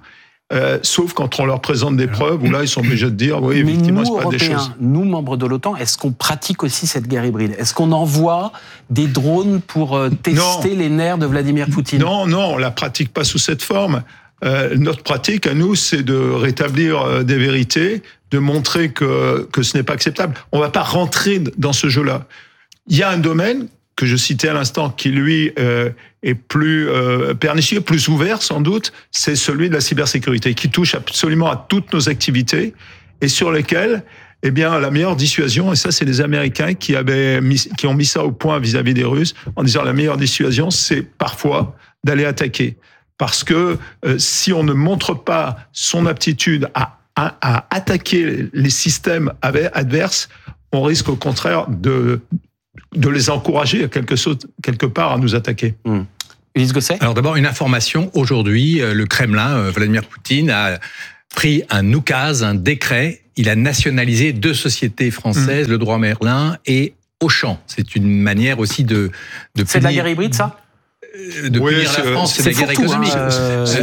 euh, sauf quand on leur présente des preuves, où là, ils sont obligés de dire, oui, Mais effectivement, nous, c'est pas Européens, des choses. nous, membres de l'OTAN, est-ce qu'on pratique aussi cette guerre hybride? Est-ce qu'on envoie des drones pour euh, tester Non. les nerfs de Vladimir Poutine? Non, non, on la pratique pas sous cette forme. Euh, notre pratique, à nous, c'est de rétablir euh, des vérités, de montrer que, que ce n'est pas acceptable. On va pas rentrer dans ce jeu-là. Il y a un domaine que je citais à l'instant qui, lui, euh, est plus euh, pernicieux, plus ouvert sans doute, c'est celui de la cybersécurité, qui touche absolument à toutes nos activités et sur lesquelles, eh bien, la meilleure dissuasion, et ça, c'est les Américains qui avaient mis, qui ont mis ça au point vis-à-vis des Russes, en disant la meilleure dissuasion, c'est parfois d'aller attaquer. Parce que euh, si on ne montre pas son aptitude à, à, à attaquer les systèmes adverses, on risque au contraire de, de les encourager quelque, chose, quelque part à nous attaquer. Mmh. Ulysse Gosset ? Alors d'abord, une information. Aujourd'hui, le Kremlin, Vladimir Poutine, a pris un oukase, un décret. Il a nationalisé deux sociétés françaises, mmh. le Leroy Merlin et Auchan. C'est une manière aussi de, de C'est de la guerre hybride, ça ? De oui, punir la France, c'est, c'est de la guerre fourre-tout, économique. Hein, euh...